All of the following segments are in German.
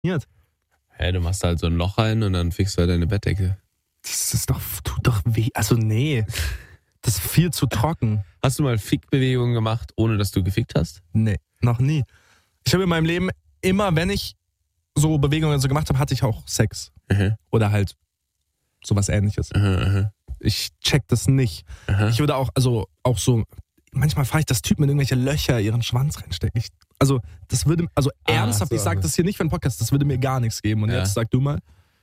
funktioniert. Hey, du machst halt so ein Loch rein und dann fickst du halt deine Bettdecke. Das ist tut doch weh. Also nee, das ist viel zu trocken. Hast du mal Fickbewegungen gemacht, ohne dass du gefickt hast? Nee, noch nie. Ich habe in meinem Leben immer, wenn ich so Bewegungen so gemacht habe, hatte ich auch Sex. Oder halt sowas Ähnliches. Ich check das nicht. Ich würde auch so, manchmal fahre ich das Typen in irgendwelche Löcher ihren Schwanz reinstecken. Ernsthaft, ich sage das hier nicht für einen Podcast, das würde mir gar nichts geben. Und jetzt sag du mal.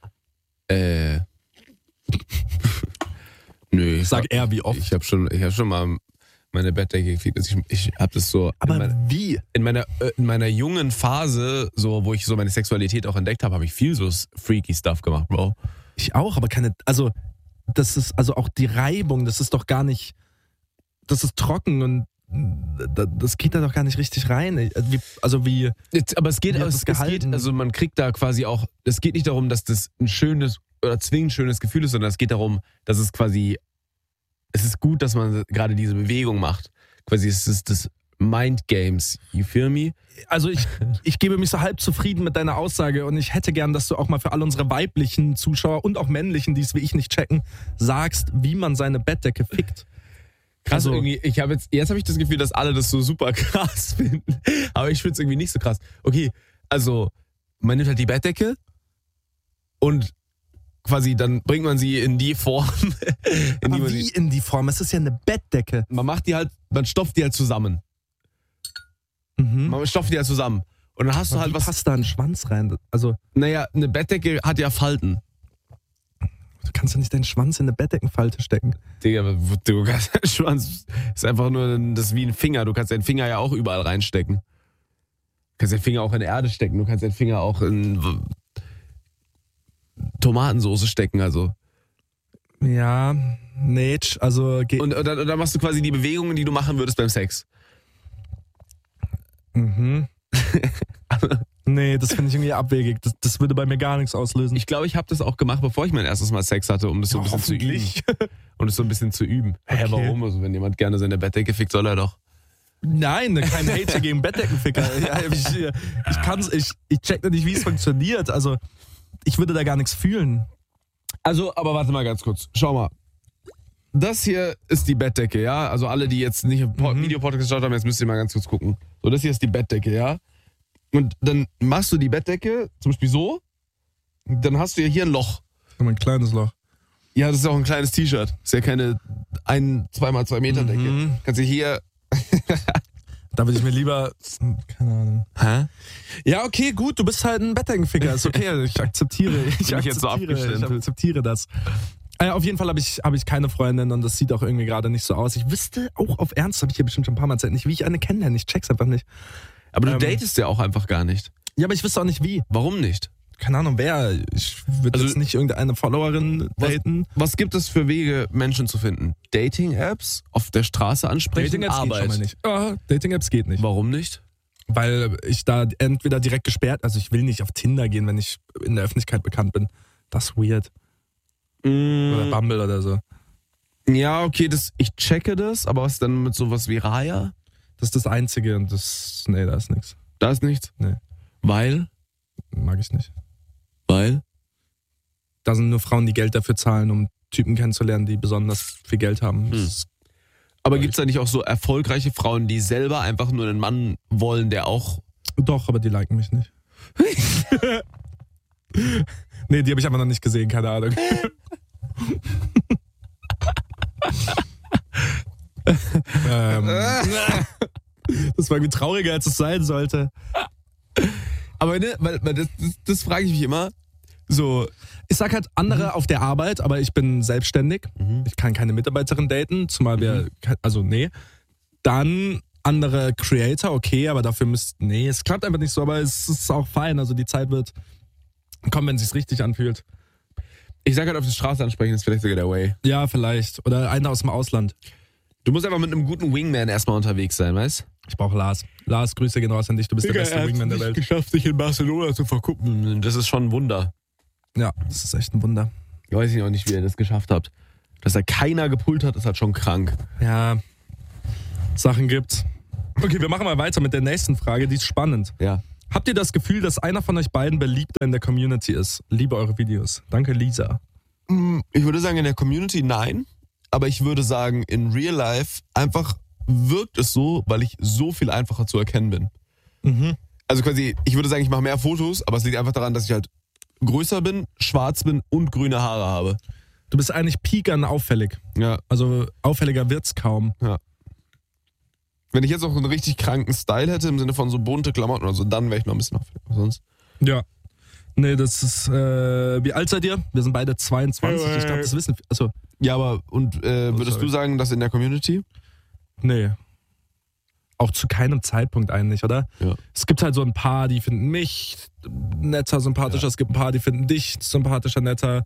Nö. Sag er, wie oft. Ich hab schon mal meine Bettdecke gefickt. Ich habe das so. Aber wie? In meiner jungen Phase, so wo ich so meine Sexualität auch entdeckt habe ich viel so freaky Stuff gemacht, Bro. Ich auch, aber das ist auch die Reibung, das ist doch gar nicht, das ist trocken und das geht da doch gar nicht richtig rein. Aber es geht, also man kriegt da quasi auch, es geht nicht darum, dass das ein schönes oder zwingend schönes Gefühl ist, sondern es geht darum, dass es quasi, es ist gut, dass man gerade diese Bewegung macht. Quasi es ist das Mind Games, you feel me? Also ich gebe mich so halb zufrieden mit deiner Aussage und ich hätte gern, dass du auch mal für all unsere weiblichen Zuschauer und auch männlichen, die es wie ich nicht checken, sagst, wie man seine Bettdecke fickt. Krass, also, irgendwie, jetzt habe ich das Gefühl, dass alle das so super krass finden, aber ich finde es irgendwie nicht so krass. Okay, also man nimmt halt die Bettdecke und quasi dann bringt man sie in die Form. in die Form? Es ist ja eine Bettdecke. Man stopft die halt zusammen. Man stopft die halt zusammen. Und dann hast du halt was. Passt da einen Schwanz rein? Also, naja, eine Bettdecke hat ja Falten. Du kannst ja nicht deinen Schwanz in eine Bettdeckenfalte stecken. Digga, du kannst deinen Schwanz, ist einfach nur, das ist wie ein Finger. Du kannst deinen Finger ja auch überall reinstecken. Du kannst den Finger auch in Erde stecken. Du kannst den Finger auch in Tomatensoße stecken, also. Ja, nee, also geht. Und dann machst du quasi die Bewegungen, die du machen würdest beim Sex. Nee, das finde ich irgendwie abwegig. Das würde bei mir gar nichts auslösen. Ich glaube, ich habe das auch gemacht, bevor ich mein erstes Mal Sex hatte, um das so ein bisschen zu üben. Okay. Hä, warum? Also wenn jemand gerne seine Bettdecke fickt, soll er doch. Nein, kein Hate gegen Bettdeckenficker. Ich check nicht, wie es funktioniert. Also, ich würde da gar nichts fühlen. Also, aber warte mal ganz kurz. Schau mal. Das hier ist die Bettdecke, ja? Also alle, die jetzt nicht im Videopodcast geschaut haben, jetzt müsst ihr mal ganz kurz gucken. So, das hier ist die Bettdecke, ja? Und dann machst du die Bettdecke, zum Beispiel so, dann hast du ja hier ein Loch. Ein kleines Loch. Ja, das ist auch ein kleines T-Shirt. Das ist ja keine 2x2 Meter Decke. Kannst du hier... Da würde ich mir lieber... Keine Ahnung. Hä? Ja, okay, gut, du bist halt ein Bettdeckenficker. Ist okay, ich akzeptiere. Ich akzeptiere das. Auf jeden Fall habe ich keine Freundin und das sieht auch irgendwie gerade nicht so aus. Ich wüsste auch auf Ernst, habe ich hier bestimmt schon ein paar Mal erzählt, nicht, wie ich eine kennenlerne. Ich check's einfach nicht. Aber du datest ja auch einfach gar nicht. Ja, aber ich wüsste auch nicht wie. Warum nicht? Keine Ahnung, wer. Ich würde jetzt nicht irgendeine Followerin daten. Was gibt es für Wege, Menschen zu finden? Dating-Apps? Auf der Straße ansprechen? Dating-Apps geht schon mal nicht. Dating-Apps geht nicht. Warum nicht? Weil ich da entweder direkt gesperrt, also ich will nicht auf Tinder gehen, wenn ich in der Öffentlichkeit bekannt bin. Das ist weird. Oder Bumble oder so. Ja, okay, ich checke das, aber was dann mit sowas wie Raya? Das ist das Einzige und da ist nichts. Da ist nichts? Nee. Weil? Mag ich nicht. Weil? Da sind nur Frauen, die Geld dafür zahlen, um Typen kennenzulernen, die besonders viel Geld haben. Aber gibt es da nicht auch so erfolgreiche Frauen, die selber einfach nur einen Mann wollen, der auch... Doch, aber die liken mich nicht. Nee, die habe ich einfach noch nicht gesehen, keine Ahnung. Das war irgendwie trauriger, als es sein sollte. Aber ne, weil das frage ich mich immer. So, ich sag halt andere auf der Arbeit, aber ich bin selbstständig. Ich kann keine Mitarbeiterin daten, zumal Dann andere Creator, okay, aber dafür es klappt einfach nicht so, aber es ist auch fein. Also die Zeit wird kommen, wenn es sich richtig anfühlt. Ich sag halt, auf die Straße ansprechen ist vielleicht sogar der Way. Ja, vielleicht. Oder einer aus dem Ausland. Du musst einfach mit einem guten Wingman erstmal unterwegs sein, weißt? Ich brauche Lars. Lars, Grüße gehen raus an dich. Du bist der beste Wingman der Welt. Ich habe es geschafft, dich in Barcelona zu verkuppen. Das ist schon ein Wunder. Ja, das ist echt ein Wunder. Ich weiß auch nicht, wie ihr das geschafft habt. Dass da keiner gepullt hat, ist halt schon krank. Ja, Sachen gibt's. Okay, wir machen mal weiter mit der nächsten Frage, die ist spannend. Ja. Habt ihr das Gefühl, dass einer von euch beiden beliebter in der Community ist? Liebe eure Videos. Danke, Lisa. Ich würde sagen, in der Community nein. Aber ich würde sagen, in Real Life einfach wirkt es so, weil ich so viel einfacher zu erkennen bin. Mhm. Also quasi, ich würde sagen, ich mache mehr Fotos, aber es liegt einfach daran, dass ich halt größer bin, schwarz bin und grüne Haare habe. Du bist eigentlich peakern auffällig. Ja. Also auffälliger wird's kaum. Ja. Wenn ich jetzt auch einen richtig kranken Style hätte, im Sinne von so bunte Klamotten oder so, dann wäre ich noch ein bisschen auffällig. Sonst? Ja. Nee, das ist, wie alt seid ihr? Wir sind beide 22. Ich glaube, das wissen, also. Ja, aber, und würdest du sagen, dass in der Community? Nee. Auch zu keinem Zeitpunkt eigentlich, oder? Ja. Es gibt halt so ein paar, die finden mich netter, sympathischer. Ja. Es gibt ein paar, die finden dich sympathischer, netter.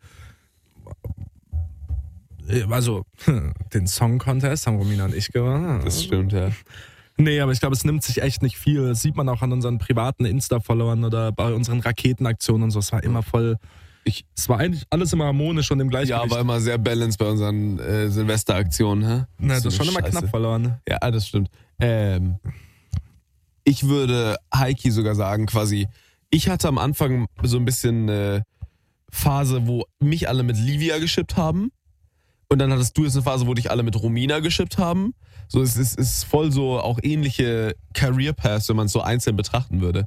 Also, den Song-Contest haben Romina und ich gewonnen. Das stimmt, ja. Nee, aber ich glaube, es nimmt sich echt nicht viel. Das sieht man auch an unseren privaten Insta-Followern oder bei unseren Raketenaktionen und so. Es war immer voll... Es war eigentlich alles immer harmonisch und im Gleichgewicht. Ja, war immer sehr balanced bei unseren Silvesteraktionen. Hä? Na, du hast schon immer knapp verloren. Ja, das stimmt. Ich würde Heiki sogar sagen, quasi, ich hatte am Anfang so ein bisschen eine Phase, wo mich alle mit Livia geschippt haben. Und dann hattest du jetzt eine Phase, wo dich alle mit Romina geschippt haben. So, es ist voll so auch ähnliche Career Paths, wenn man es so einzeln betrachten würde.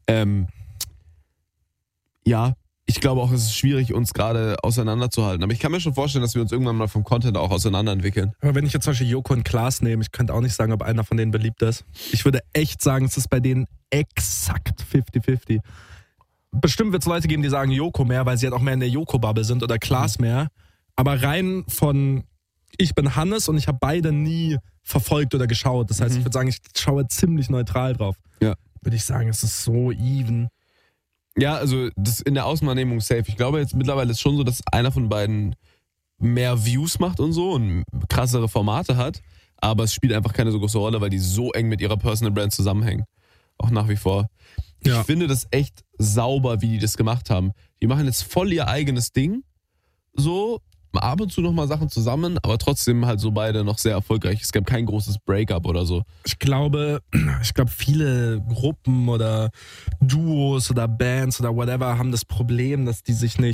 Ja, ich glaube auch, es ist schwierig, uns gerade auseinanderzuhalten. Aber ich kann mir schon vorstellen, dass wir uns irgendwann mal vom Content auch auseinanderentwickeln. Aber wenn ich jetzt zum Beispiel Joko und Klaas nehme, ich könnte auch nicht sagen, ob einer von denen beliebt ist. Ich würde echt sagen, es ist bei denen exakt 50-50. Bestimmt wird es Leute geben, die sagen Joko mehr, weil sie halt auch mehr in der Joko-Bubble sind oder Klaas mehr. Aber rein von, ich bin Hannes und ich habe beide nie verfolgt oder geschaut. Das heißt, ich würde sagen, ich schaue ziemlich neutral drauf. Ja. Würde ich sagen, es ist so even. Ja, also das in der Außenwahrnehmung safe. Ich glaube jetzt mittlerweile ist schon so, dass einer von beiden mehr Views macht und so und krassere Formate hat. Aber es spielt einfach keine so große Rolle, weil die so eng mit ihrer Personal Brand zusammenhängen. Auch nach wie vor. Ja. Ich finde das echt sauber, wie die das gemacht haben. Die machen jetzt voll ihr eigenes Ding. So, ab und zu nochmal Sachen zusammen, aber trotzdem halt so beide noch sehr erfolgreich. Es gab kein großes Breakup oder so. Ich glaube, viele Gruppen oder Duos oder Bands oder whatever haben das Problem, dass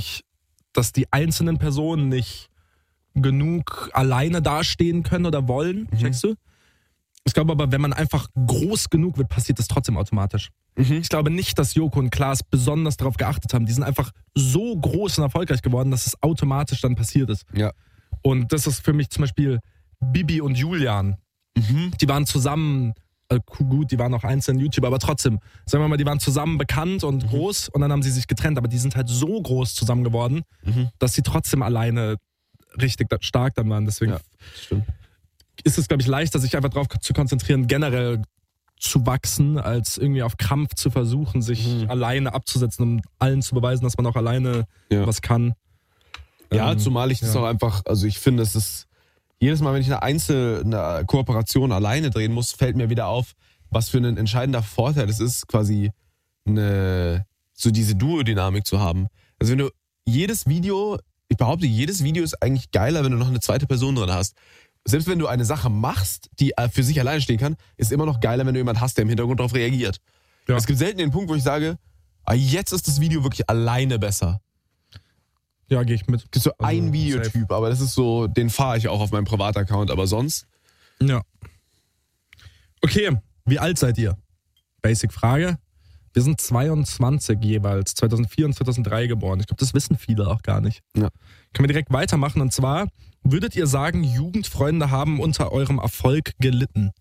die einzelnen Personen nicht genug alleine dastehen können oder wollen. Checkst du? Ich glaube aber, wenn man einfach groß genug wird, passiert das trotzdem automatisch. Ich glaube nicht, dass Joko und Klaas besonders darauf geachtet haben. Die sind einfach so groß und erfolgreich geworden, dass es automatisch dann passiert ist. Ja. Und das ist für mich zum Beispiel Bibi und Julian. Die waren zusammen, gut, die waren auch einzeln YouTuber, aber trotzdem, sagen wir mal, die waren zusammen bekannt und groß und dann haben sie sich getrennt. Aber die sind halt so groß zusammen geworden, dass sie trotzdem alleine richtig stark dann waren. Deswegen stimmt. ist es, glaube ich, leichter, sich einfach darauf zu konzentrieren, generell zu wachsen, als irgendwie auf Krampf zu versuchen, sich alleine abzusetzen, um allen zu beweisen, dass man auch alleine was kann. Ja, zumal ich das auch einfach, also ich finde, es ist jedes Mal, wenn ich eine Kooperation alleine drehen muss, fällt mir wieder auf, was für ein entscheidender Vorteil es ist, quasi so diese Duo-Dynamik zu haben. Also wenn du jedes Video ist eigentlich geiler, wenn du noch eine zweite Person drin hast. Selbst wenn du eine Sache machst, die für sich alleine stehen kann, ist immer noch geiler, wenn du jemanden hast, der im Hintergrund darauf reagiert. Ja. Es gibt selten den Punkt, wo ich sage, jetzt ist das Video wirklich alleine besser. Ja, gehe ich mit. Es gibt so einen Videotyp, aber das ist so, den fahre ich auch auf meinem Privataccount, aber sonst? Ja. Okay, wie alt seid ihr? Basic Frage. Wir sind 22 jeweils, 2004 und 2003 geboren. Ich glaube, das wissen viele auch gar nicht. Ja. Können wir direkt weitermachen und zwar, würdet ihr sagen, Jugendfreunde haben unter eurem Erfolg gelitten?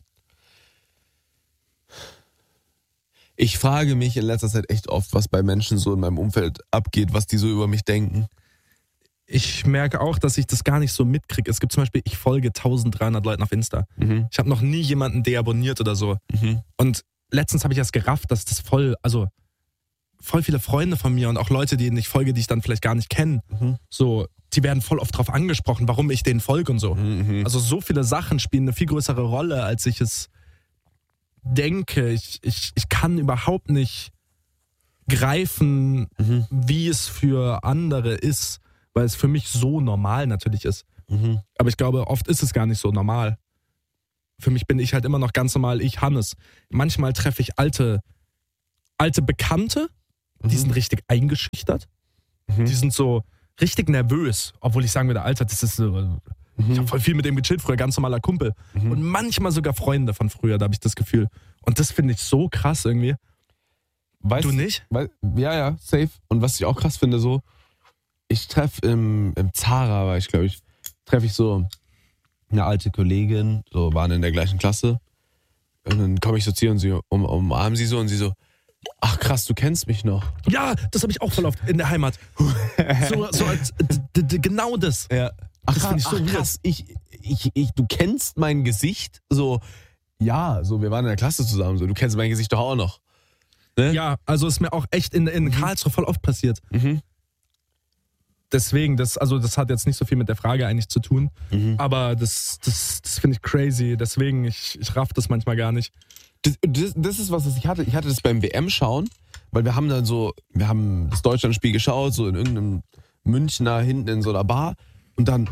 Ich frage mich in letzter Zeit echt oft, was bei Menschen so in meinem Umfeld abgeht, was die so über mich denken. Ich merke auch, dass ich das gar nicht so mitkriege. Es gibt zum Beispiel, ich folge 1300 Leuten auf Insta. Ich habe noch nie jemanden deabonniert oder so. Und letztens habe ich erst gerafft, dass das voll viele Freunde von mir und auch Leute, denen ich folge, die ich dann vielleicht gar nicht kenne, so, die werden voll oft drauf angesprochen, warum ich denen folge und so. Also so viele Sachen spielen eine viel größere Rolle, als ich es denke. Ich kann überhaupt nicht greifen, wie es für andere ist, weil es für mich so normal natürlich ist. Aber ich glaube, oft ist es gar nicht so normal. Für mich bin ich halt immer noch ganz normal, ich Hannes. Manchmal treffe ich alte alte Bekannte, die sind richtig eingeschüchtert. Die sind so richtig nervös, obwohl ich sagen würde, Alter, das ist so, ich habe voll viel mit dem gechillt früher, ganz normaler Kumpel. Und manchmal sogar Freunde von früher, da habe ich das Gefühl. Und das finde ich so krass irgendwie. Du nicht? Ja, safe. Und was ich auch krass finde, so, ich treffe im Zara, war ich, glaube ich, treffe ich so eine alte Kollegin, so waren in der gleichen Klasse. Und dann komme ich so zu ihr und sie umarmen sie so und sie so, ach krass, du kennst mich noch. Ja, das habe ich auch voll oft in der Heimat. so als genau das. Ja. Ach Das finde ich so krass, du kennst mein Gesicht? So, ja, so, wir waren in der Klasse zusammen, so, du kennst mein Gesicht doch auch noch. Ne? Ja, also ist mir auch echt in Karlsruhe voll oft passiert. Deswegen, das hat jetzt nicht so viel mit der Frage eigentlich zu tun. Aber das finde ich crazy. Deswegen, ich raff das manchmal gar nicht. Das ist was ich hatte. Ich hatte das beim WM-Schauen, weil wir haben das Deutschlandspiel geschaut, so in irgendeinem Münchner hinten in so einer Bar. Und dann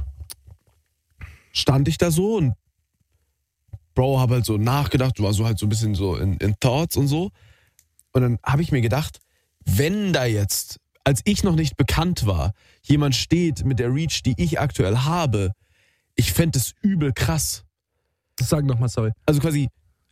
stand ich da so und Bro, habe halt so nachgedacht, war so halt so ein bisschen so in Thoughts und so. Und dann habe ich mir gedacht, wenn da jetzt, als ich noch nicht bekannt war, jemand steht mit der Reach, die ich aktuell habe, ich fände es übel krass. Sag nochmal, sorry. Also quasi,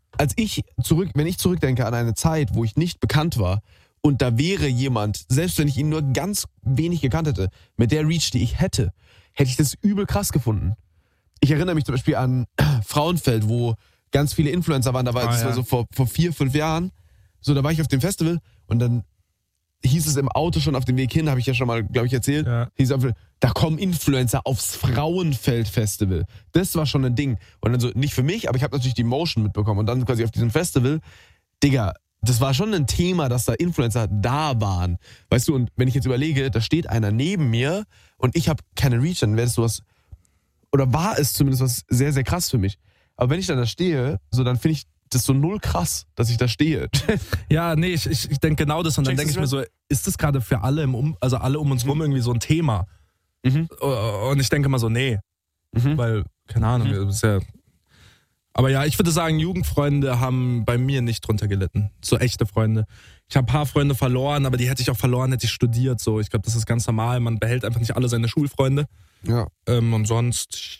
wenn ich zurückdenke an eine Zeit, wo ich nicht bekannt war und da wäre jemand, selbst wenn ich ihn nur ganz wenig gekannt hätte, mit der Reach, die ich hätte ich das übel krass gefunden. Ich erinnere mich zum Beispiel an Frauenfeld, wo ganz viele Influencer waren, das war so vor 4-5 Jahren. So, da war ich auf dem Festival und dann hieß es im Auto schon auf dem Weg hin, habe ich ja schon mal, glaube ich, erzählt, hieß es, da kommen Influencer aufs Frauenfeld-Festival. Das war schon ein Ding. Und dann so, nicht für mich, aber ich habe natürlich die Motion mitbekommen. Und dann quasi auf diesem Festival, Digga, das war schon ein Thema, dass da Influencer da waren. Weißt du, und wenn ich jetzt überlege, da steht einer neben mir und ich habe keine Reach, dann wäre das sowas, oder war es zumindest was sehr, sehr krass für mich. Aber wenn ich dann da stehe, so dann finde ich das ist so null krass, dass ich da stehe. Ja, nee, ich denke genau das und dann denke ich mir so, ist das gerade für alle alle um uns rum irgendwie so ein Thema? Und ich denke mal so, nee. Weil, keine Ahnung, das ist ja. Aber ja, ich würde sagen, Jugendfreunde haben bei mir nicht drunter gelitten. So echte Freunde. Ich habe ein paar Freunde verloren, aber die hätte ich auch verloren, hätte ich studiert. So, ich glaube, das ist ganz normal. Man behält einfach nicht alle seine Schulfreunde. Ja. Und sonst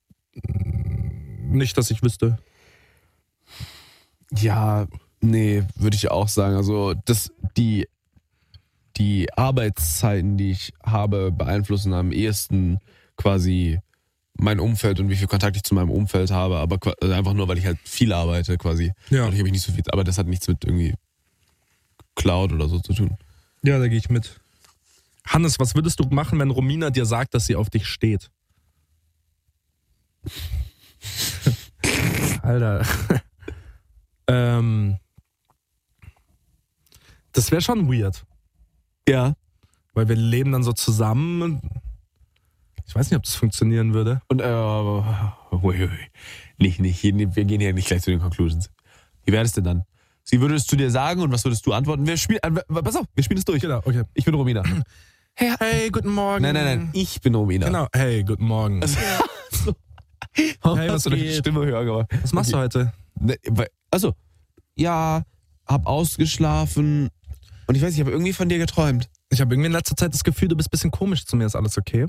nicht, dass ich wüsste. Ja, nee, würde ich auch sagen. Also die Arbeitszeiten, die ich habe, beeinflussen am ehesten quasi mein Umfeld und wie viel Kontakt ich zu meinem Umfeld habe, aber einfach nur, weil ich halt viel arbeite quasi. Ja. Dadurch habe ich nicht so viel, aber das hat nichts mit irgendwie Cloud oder so zu tun. Ja, da gehe ich mit. Hannes, was würdest du machen, wenn Romina dir sagt, dass sie auf dich steht? Alter. Das wäre schon weird. Ja. Weil wir leben dann so zusammen. Ich weiß nicht, ob das funktionieren würde. Und, nicht, wir gehen ja nicht gleich zu den Conclusions. Wie wäre es denn dann? Sie würde es zu dir sagen und was würdest du antworten? Pass auf, wir spielen es durch. Genau, okay. Ich bin Romina. Hey, guten Morgen. Nein, ich bin Romina. Genau, hey, guten Morgen. Also, Hey, was hast du deine geht? Stimme höher gemacht? Was machst du heute? Also, ja, hab ausgeschlafen und ich weiß, ich habe irgendwie von dir geträumt. Ich habe irgendwie in letzter Zeit das Gefühl, du bist ein bisschen komisch zu mir. Ist alles okay?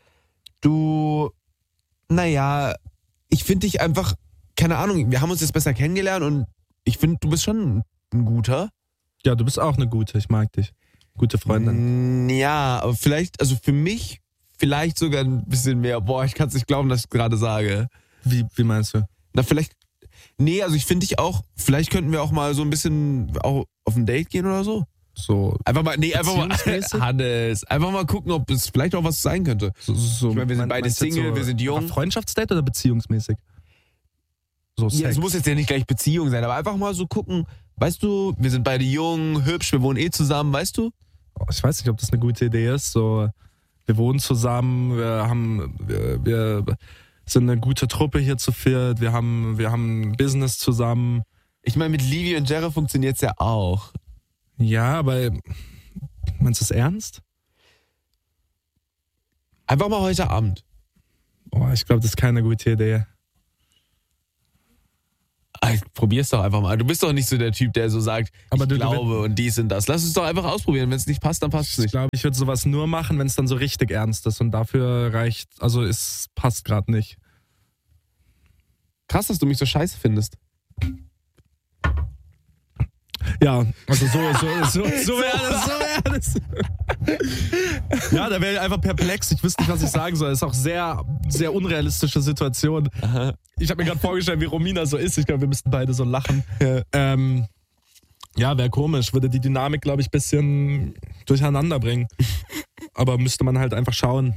Ich finde dich einfach, keine Ahnung, wir haben uns jetzt besser kennengelernt und ich finde, du bist schon ein guter. Ja, du bist auch eine gute. Ich mag dich. Gute Freundin. Ja, aber vielleicht, also für mich, vielleicht sogar ein bisschen mehr. Boah, ich kann es nicht glauben, dass ich es gerade sage. Wie meinst du? Na, vielleicht, nee, also ich finde dich auch, vielleicht könnten wir auch mal so ein bisschen auch auf ein Date gehen oder so. So einfach mal Hannes, einfach mal gucken, ob es vielleicht auch was sein könnte. So, ich meine, wir sind beide Single, wir sind jung. Freundschaftsdate oder beziehungsmäßig? So Sex. Ja, es muss jetzt ja nicht gleich Beziehung sein, aber einfach mal so gucken, weißt du, wir sind beide jung, hübsch, wir wohnen zusammen, weißt du? Ich weiß nicht, ob das eine gute Idee ist. So, wir wohnen zusammen, wir sind eine gute Truppe hier zu viert, wir haben ein Business zusammen. Ich meine, mit Livy und Jerry funktioniert es ja auch. Ja, aber meinst du es ernst? Einfach mal heute Abend. Oh, ich glaube, das ist keine gute Idee. Probier's doch einfach mal. Du bist doch nicht so der Typ, der so sagt, aber ich glaube und dies und das. Lass es doch einfach ausprobieren. Wenn es nicht passt, dann passt es nicht. Ich glaube, ich würde sowas nur machen, wenn es dann so richtig ernst ist. Und dafür reicht, also es passt gerade nicht. Krass, dass du mich so scheiße findest. Ja, also so wäre das. Ja, da wäre ich einfach perplex. Ich wüsste nicht, was ich sagen soll. Das ist auch sehr, sehr unrealistische Situation. Aha. Ich habe mir gerade vorgestellt, wie Romina so ist. Ich glaube, wir müssten beide so lachen. Ja, wäre komisch. Würde die Dynamik, glaube ich, ein bisschen durcheinander bringen. Aber müsste man halt einfach schauen.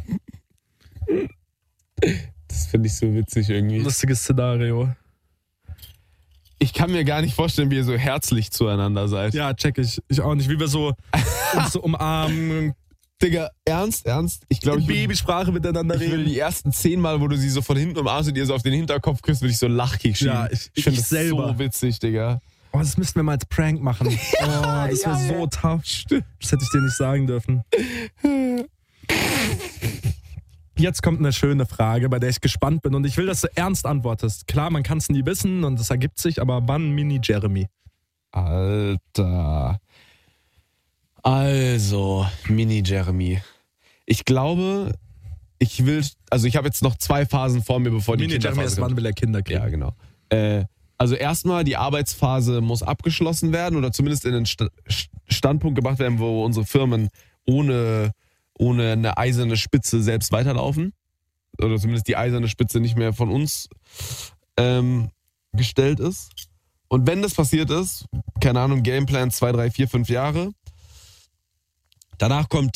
Das finde ich so witzig irgendwie. Lustiges Szenario. Ich kann mir gar nicht vorstellen, wie ihr so herzlich zueinander seid. Ja, check ich. Ich auch nicht. Wie wir so uns so umarmen. Digga, ernst? Ich glaube, in Babysprache miteinander reden. Ich würde die ersten 10 Mal, wo du sie so von hinten umarmst und ihr so auf den Hinterkopf küsst, würde ich so lachkick schieben. Ja, ich finde das selber so witzig, Digga. Oh, das müssten wir mal als Prank machen. Oh, das wäre so tough. Das hätte ich dir nicht sagen dürfen. Jetzt kommt eine schöne Frage, bei der ich gespannt bin und ich will, dass du ernst antwortest. Klar, man kann es nie wissen und es ergibt sich, aber wann Mini Jeremy? Alter. Also, Mini Jeremy. Ich glaube, ich habe jetzt noch 2 Phasen vor mir, bevor die Kinderphase Mini Jeremy ist, wann will er Kinder kriegen? Ja, genau. Also erstmal, die Arbeitsphase muss abgeschlossen werden oder zumindest in den Standpunkt gebracht werden, wo unsere Firmen ohne eine eiserne Spitze selbst weiterlaufen. Oder zumindest die eiserne Spitze nicht mehr von uns gestellt ist. Und wenn das passiert ist, keine Ahnung, Gameplan 2, 3, 4, 5 Jahre, danach kommt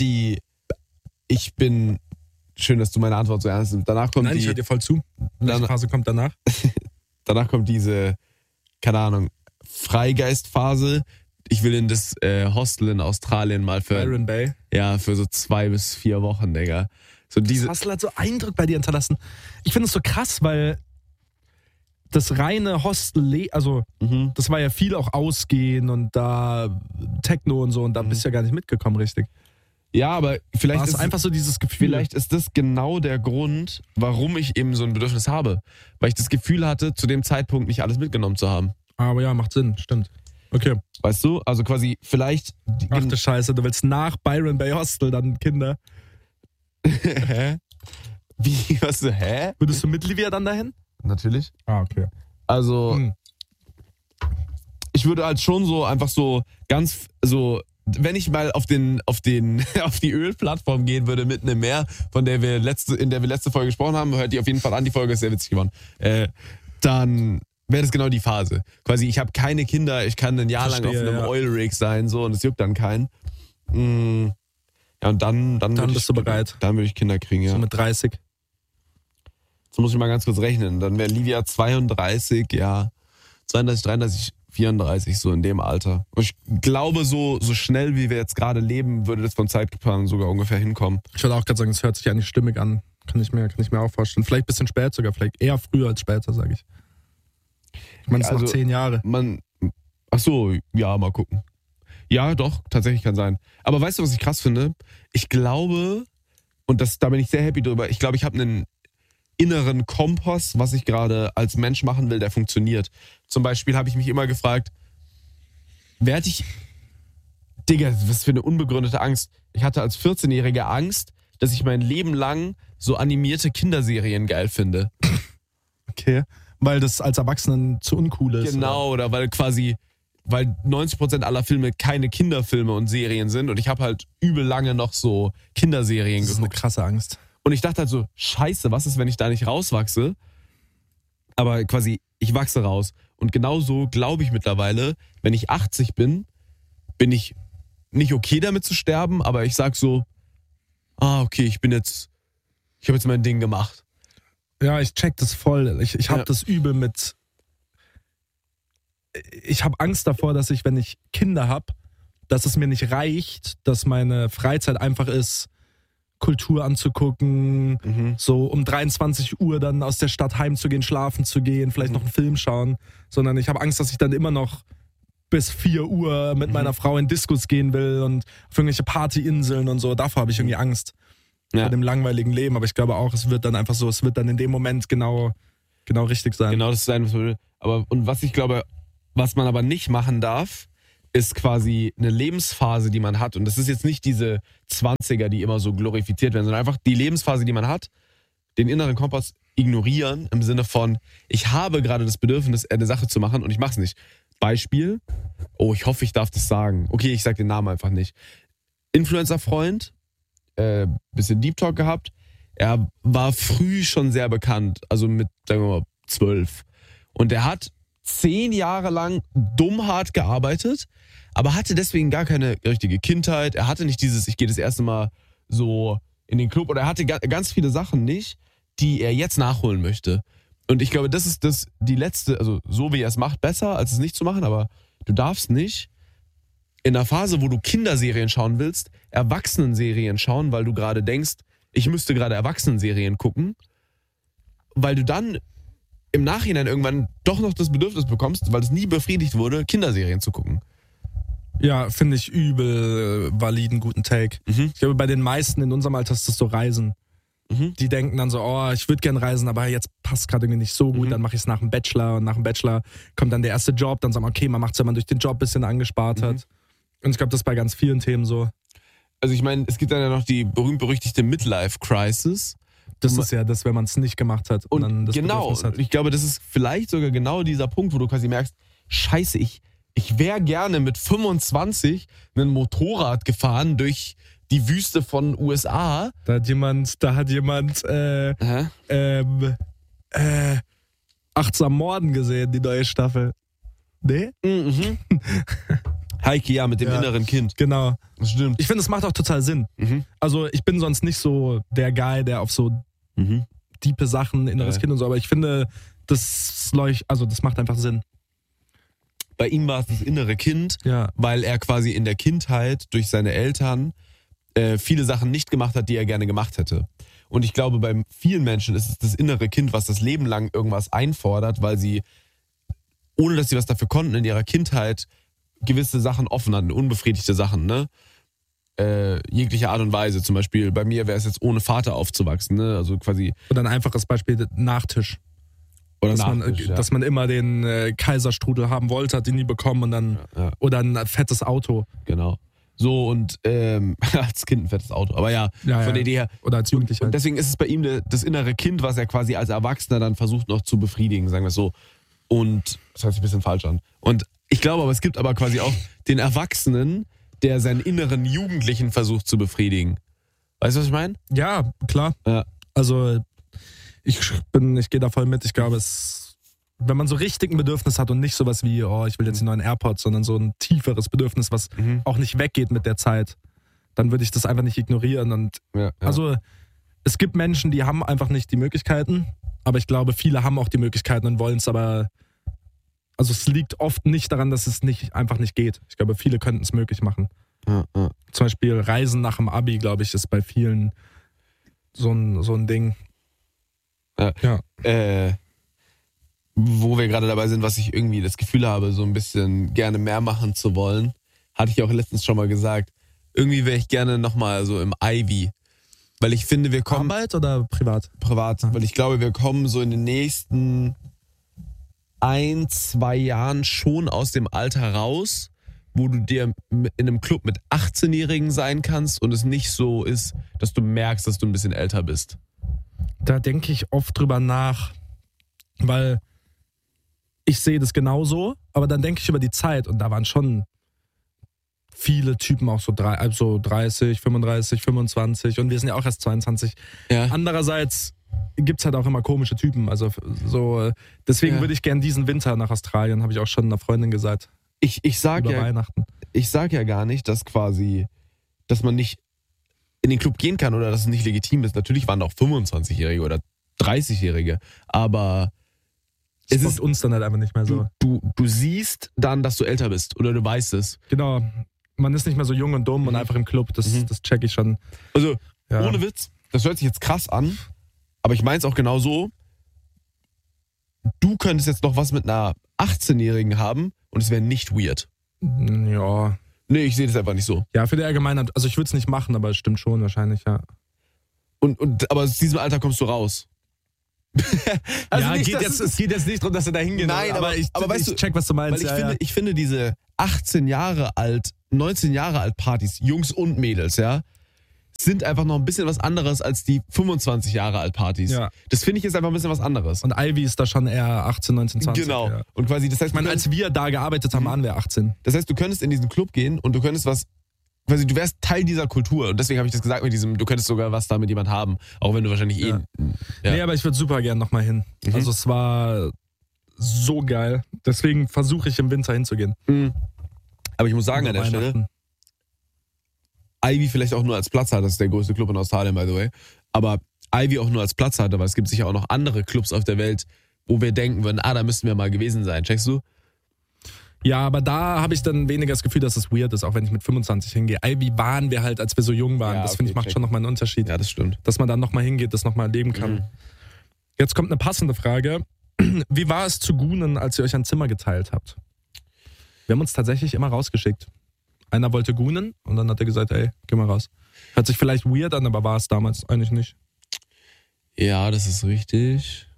schön, dass du meine Antwort so ernst nimmst. Nein, ich höre dir voll zu. Welche Phase kommt danach? Danach kommt diese, keine Ahnung, Freigeistphase. Ich will in das Hostel in Australien mal für Byron Bay. Ja, für so 2 bis 4 Wochen, Digga. So das Hostel hat so Eindruck bei dir hinterlassen. Ich finde es so krass, weil das reine Hostel, also das war ja viel auch Ausgehen und da Techno und so und da bist du ja gar nicht mitgekommen, richtig. Ja, aber vielleicht ist einfach so dieses Gefühl. Vielleicht ist das genau der Grund, warum ich eben so ein Bedürfnis habe. Weil ich das Gefühl hatte, zu dem Zeitpunkt nicht alles mitgenommen zu haben. Aber ja, macht Sinn, stimmt. Okay. Weißt du, also quasi vielleicht... Ach du Scheiße, du willst nach Byron Bay Hostel dann Kinder. Hä? Wie, was du, hä? Würdest du mit Livia dann dahin? Natürlich. Ah, okay. Also, ich würde halt schon so einfach so ganz so, wenn ich mal auf die Ölplattform gehen würde, mitten im Meer, in der wir letzte Folge gesprochen haben, hört die auf jeden Fall an, die Folge ist sehr witzig geworden, dann wäre das genau die Phase. Quasi, ich habe keine Kinder, ich kann ein Jahr lang auf einem Oil Rig sein, so, und es juckt dann keinen. Ja, und dann bist du bereit. Dann würde ich Kinder kriegen, ja. So mit 30. So muss ich mal ganz kurz rechnen. Dann wäre Livia 32, ja. 32, 33, 34, so in dem Alter. Und ich glaube, so schnell, wie wir jetzt gerade leben, würde das von Zeitplan sogar ungefähr hinkommen. Ich würde auch gerade sagen, es hört sich eigentlich stimmig an. Kann ich mir auch vorstellen. Vielleicht ein bisschen spät sogar, vielleicht eher früher als später, sage ich. Ich meine, es sind noch 10 Jahre. Ach so, ja, mal gucken. Ja, doch, tatsächlich kann sein. Aber weißt du, was ich krass finde? Ich glaube, und da bin ich sehr happy drüber, ich glaube, ich habe einen inneren Kompass, was ich gerade als Mensch machen will, der funktioniert. Zum Beispiel habe ich mich immer gefragt, Digga, was für eine unbegründete Angst. Ich hatte als 14-Jähriger Angst, dass ich mein Leben lang so animierte Kinderserien geil finde. Okay, weil das als Erwachsenen zu uncool ist. Genau, oder weil 90% aller Filme keine Kinderfilme und Serien sind und ich habe halt übel lange noch so Kinderserien geguckt. Das ist eine krasse Angst. Und ich dachte halt so, scheiße, was ist, wenn ich da nicht rauswachse? Aber quasi, ich wachse raus. Und genauso glaube ich mittlerweile, wenn ich 80 bin ich nicht okay damit zu sterben, aber ich sag so, okay, ich habe jetzt mein Ding gemacht. Ja, ich check das voll. Ich habe das übel mit... Ich habe Angst davor, dass wenn ich Kinder habe, dass es mir nicht reicht, dass meine Freizeit einfach ist, Kultur anzugucken, so um 23 Uhr dann aus der Stadt heimzugehen, schlafen zu gehen, vielleicht noch einen Film schauen, sondern ich habe Angst, dass ich dann immer noch bis 4 Uhr mit meiner Frau in Diskos gehen will und auf irgendwelche Partyinseln und so. Davor habe ich irgendwie Angst vor dem langweiligen Leben, aber ich glaube auch, es wird dann in dem Moment genau richtig sein. Genau das sein, was man will. Und was ich glaube, was man aber nicht machen darf, ist quasi eine Lebensphase, die man hat. Und das ist jetzt nicht diese 20er, die immer so glorifiziert werden, sondern einfach die Lebensphase, die man hat, den inneren Kompass ignorieren im Sinne von, ich habe gerade das Bedürfnis, eine Sache zu machen und ich mache es nicht. Beispiel, ich hoffe, ich darf das sagen. Okay, ich sage den Namen einfach nicht. Influencer-Freund, bisschen Deep Talk gehabt. Er war früh schon sehr bekannt, also mit, sagen wir mal, 12. Und er hat 10 Jahre lang dumm hart gearbeitet, aber hatte deswegen gar keine richtige Kindheit. Er hatte nicht dieses, ich gehe das erste Mal so in den Club, oder er hatte ganz viele Sachen nicht, die er jetzt nachholen möchte. Und ich glaube, das ist die letzte, also so wie er es macht, besser, als es nicht zu machen, aber du darfst nicht in einer Phase, wo du Kinderserien schauen willst, Erwachsenenserien schauen, weil du gerade denkst, ich müsste gerade Erwachsenenserien gucken, weil du dann im Nachhinein irgendwann doch noch das Bedürfnis bekommst, weil es nie befriedigt wurde, Kinderserien zu gucken. Ja, finde ich übel validen, guten Take. Ich glaube, bei den meisten in unserem Alter ist das so Reisen. Die denken dann so, ich würde gern reisen, aber jetzt passt gerade irgendwie nicht so gut, dann mache ich es nach dem Bachelor und nach dem Bachelor kommt dann der erste Job, dann sagt man, okay, man macht es, wenn man durch den Job ein bisschen angespart hat. Und ich glaube, das ist bei ganz vielen Themen so. Also ich meine, es gibt dann ja noch die berühmt-berüchtigte Midlife-Crisis. Das ist ja das, wenn man es nicht gemacht hat und dann das Bedürfnis hat. Ich glaube, das ist vielleicht sogar genau dieser Punkt, wo du quasi merkst, scheiße, ich wäre gerne mit 25 ein Motorrad gefahren durch die Wüste von USA. Da hat jemand Achtsam Morden gesehen, die neue Staffel. Nee? Heike, ja, mit dem inneren Kind. Genau. Das stimmt. Ich finde, es macht auch total Sinn. Also ich bin sonst nicht so der Guy, der auf so diepe Sachen, inneres Kind und so, aber ich finde, das macht einfach Sinn. Bei ihm war es das innere Kind, weil er quasi in der Kindheit durch seine Eltern viele Sachen nicht gemacht hat, die er gerne gemacht hätte. Und ich glaube, bei vielen Menschen ist es das innere Kind, was das Leben lang irgendwas einfordert, weil sie, ohne dass sie was dafür konnten, in ihrer Kindheit gewisse Sachen offen hatten, unbefriedigte Sachen, ne? Jeglicher Art und Weise. Zum Beispiel bei mir wäre es jetzt ohne Vater aufzuwachsen, ne? Also quasi. Oder ein einfaches Beispiel, Nachtisch. Oder dass man immer den Kaiserstrudel haben wollte, hat ihn nie bekommen und dann oder ein fettes Auto. Genau. So und als Kind ein fettes Auto. Aber ja, von der Idee her. Oder als Jugendlicher. Und deswegen ist es bei ihm das innere Kind, was er quasi als Erwachsener dann versucht noch zu befriedigen, sagen wir es so. Und das hört sich ein bisschen falsch an. Und ich glaube aber, es gibt aber quasi auch den Erwachsenen, der seinen inneren Jugendlichen versucht zu befriedigen. Weißt du, was ich meine? Ja, klar. Ja. Also ich gehe da voll mit. Ich glaube, wenn man so richtig ein Bedürfnis hat und nicht sowas wie, ich will jetzt die neuen AirPods, sondern so ein tieferes Bedürfnis, was auch nicht weggeht mit der Zeit, dann würde ich das einfach nicht ignorieren. Und also es gibt Menschen, die haben einfach nicht die Möglichkeiten, aber ich glaube, viele haben auch die Möglichkeiten und wollen es, aber also es liegt oft nicht daran, dass es einfach nicht geht. Ich glaube, viele könnten es möglich machen. Zum Beispiel Reisen nach dem Abi, glaube ich, ist bei vielen so ein Ding. Wo wir gerade dabei sind, was ich irgendwie das Gefühl habe, so ein bisschen gerne mehr machen zu wollen, hatte ich auch letztens schon mal gesagt. Irgendwie wäre ich gerne nochmal so im Ivy. Weil ich finde, wir kommen... Arbeit oder privat? Privat. Weil ich glaube, wir kommen so in den nächsten 1-2 Jahren schon aus dem Alter raus, wo du dir in einem Club mit 18-Jährigen sein kannst und es nicht so ist, dass du merkst, dass du ein bisschen älter bist. Da denke ich oft drüber nach, weil ich sehe das genauso, aber dann denke ich über die Zeit und da waren schon viele Typen auch so 30, 35, 25 und wir sind ja auch erst 22. Ja. Andererseits gibt es halt auch immer komische Typen, also so deswegen würde ich gern diesen Winter nach Australien, habe ich auch schon einer Freundin gesagt. Ich sag über Weihnachten. Ich sag ja gar nicht, dass man nicht in den Club gehen kann oder dass es nicht legitim ist. Natürlich waren auch 25-Jährige oder 30-Jährige, aber es ist uns dann halt einfach nicht mehr so. Du siehst dann, dass du älter bist oder du weißt es. Genau. Man ist nicht mehr so jung und dumm und einfach im Club. Das check ich schon. Also, ohne Witz, das hört sich jetzt krass an, aber ich meine es auch genau so. Du könntest jetzt noch was mit einer 18-Jährigen haben und es wäre nicht weird. Ja. Nee, ich sehe das einfach nicht so. Ja, für die Allgemeinheit, also ich würde es nicht machen, aber es stimmt schon wahrscheinlich, ja. Aber aus diesem Alter kommst du raus. Also ja, nicht, es geht jetzt nicht darum, dass er da hingehen. Nein, aber weißt du, check, was du meinst. Weil ich finde diese 18 Jahre alt, 19 Jahre alt Partys, Jungs und Mädels, ja, sind einfach noch ein bisschen was anderes als die 25 Jahre alt Partys. Ja. Das finde ich ist einfach ein bisschen was anderes. Und Ivy ist da schon eher 18, 19, 20. Genau. Ja. Und quasi, das heißt, Ich meine, als wir da gearbeitet haben, waren wir 18. das heißt, du könntest in diesen Club gehen und du könntest quasi, du wärst Teil dieser Kultur. Und deswegen habe ich das gesagt mit diesem, du könntest sogar was da mit jemand haben. Auch wenn du wahrscheinlich Ja. Ja. Nee, aber ich würde super gern nochmal hin. Also es war so geil. Deswegen versuche ich im Winter hinzugehen. Aber ich muss sagen, an der Stelle, Weihnachten. Ivy vielleicht auch nur als Platzhalter, das ist der größte Club in Australien, by the way, aber Ivy auch nur als Platzhalter, weil es gibt sicher auch noch andere Clubs auf der Welt, wo wir denken würden, da müssten wir mal gewesen sein. Checkst du? Ja, aber da habe ich dann weniger das Gefühl, dass es weird ist, auch wenn ich mit 25 hingehe. Ivy waren wir halt, als wir so jung waren. Ja, Das okay, finde ich macht check. schon nochmal einen Unterschied. Ja, das stimmt. Dass man dann nochmal hingeht, das nochmal erleben kann. Jetzt kommt eine passende Frage. Wie war es zu goonen, als ihr euch ein Zimmer geteilt habt? Wir haben uns tatsächlich immer rausgeschickt. Einer wollte goonen und dann hat er gesagt, ey, geh mal raus. Hört sich vielleicht weird an, aber war es damals eigentlich nicht. Ja, das ist richtig.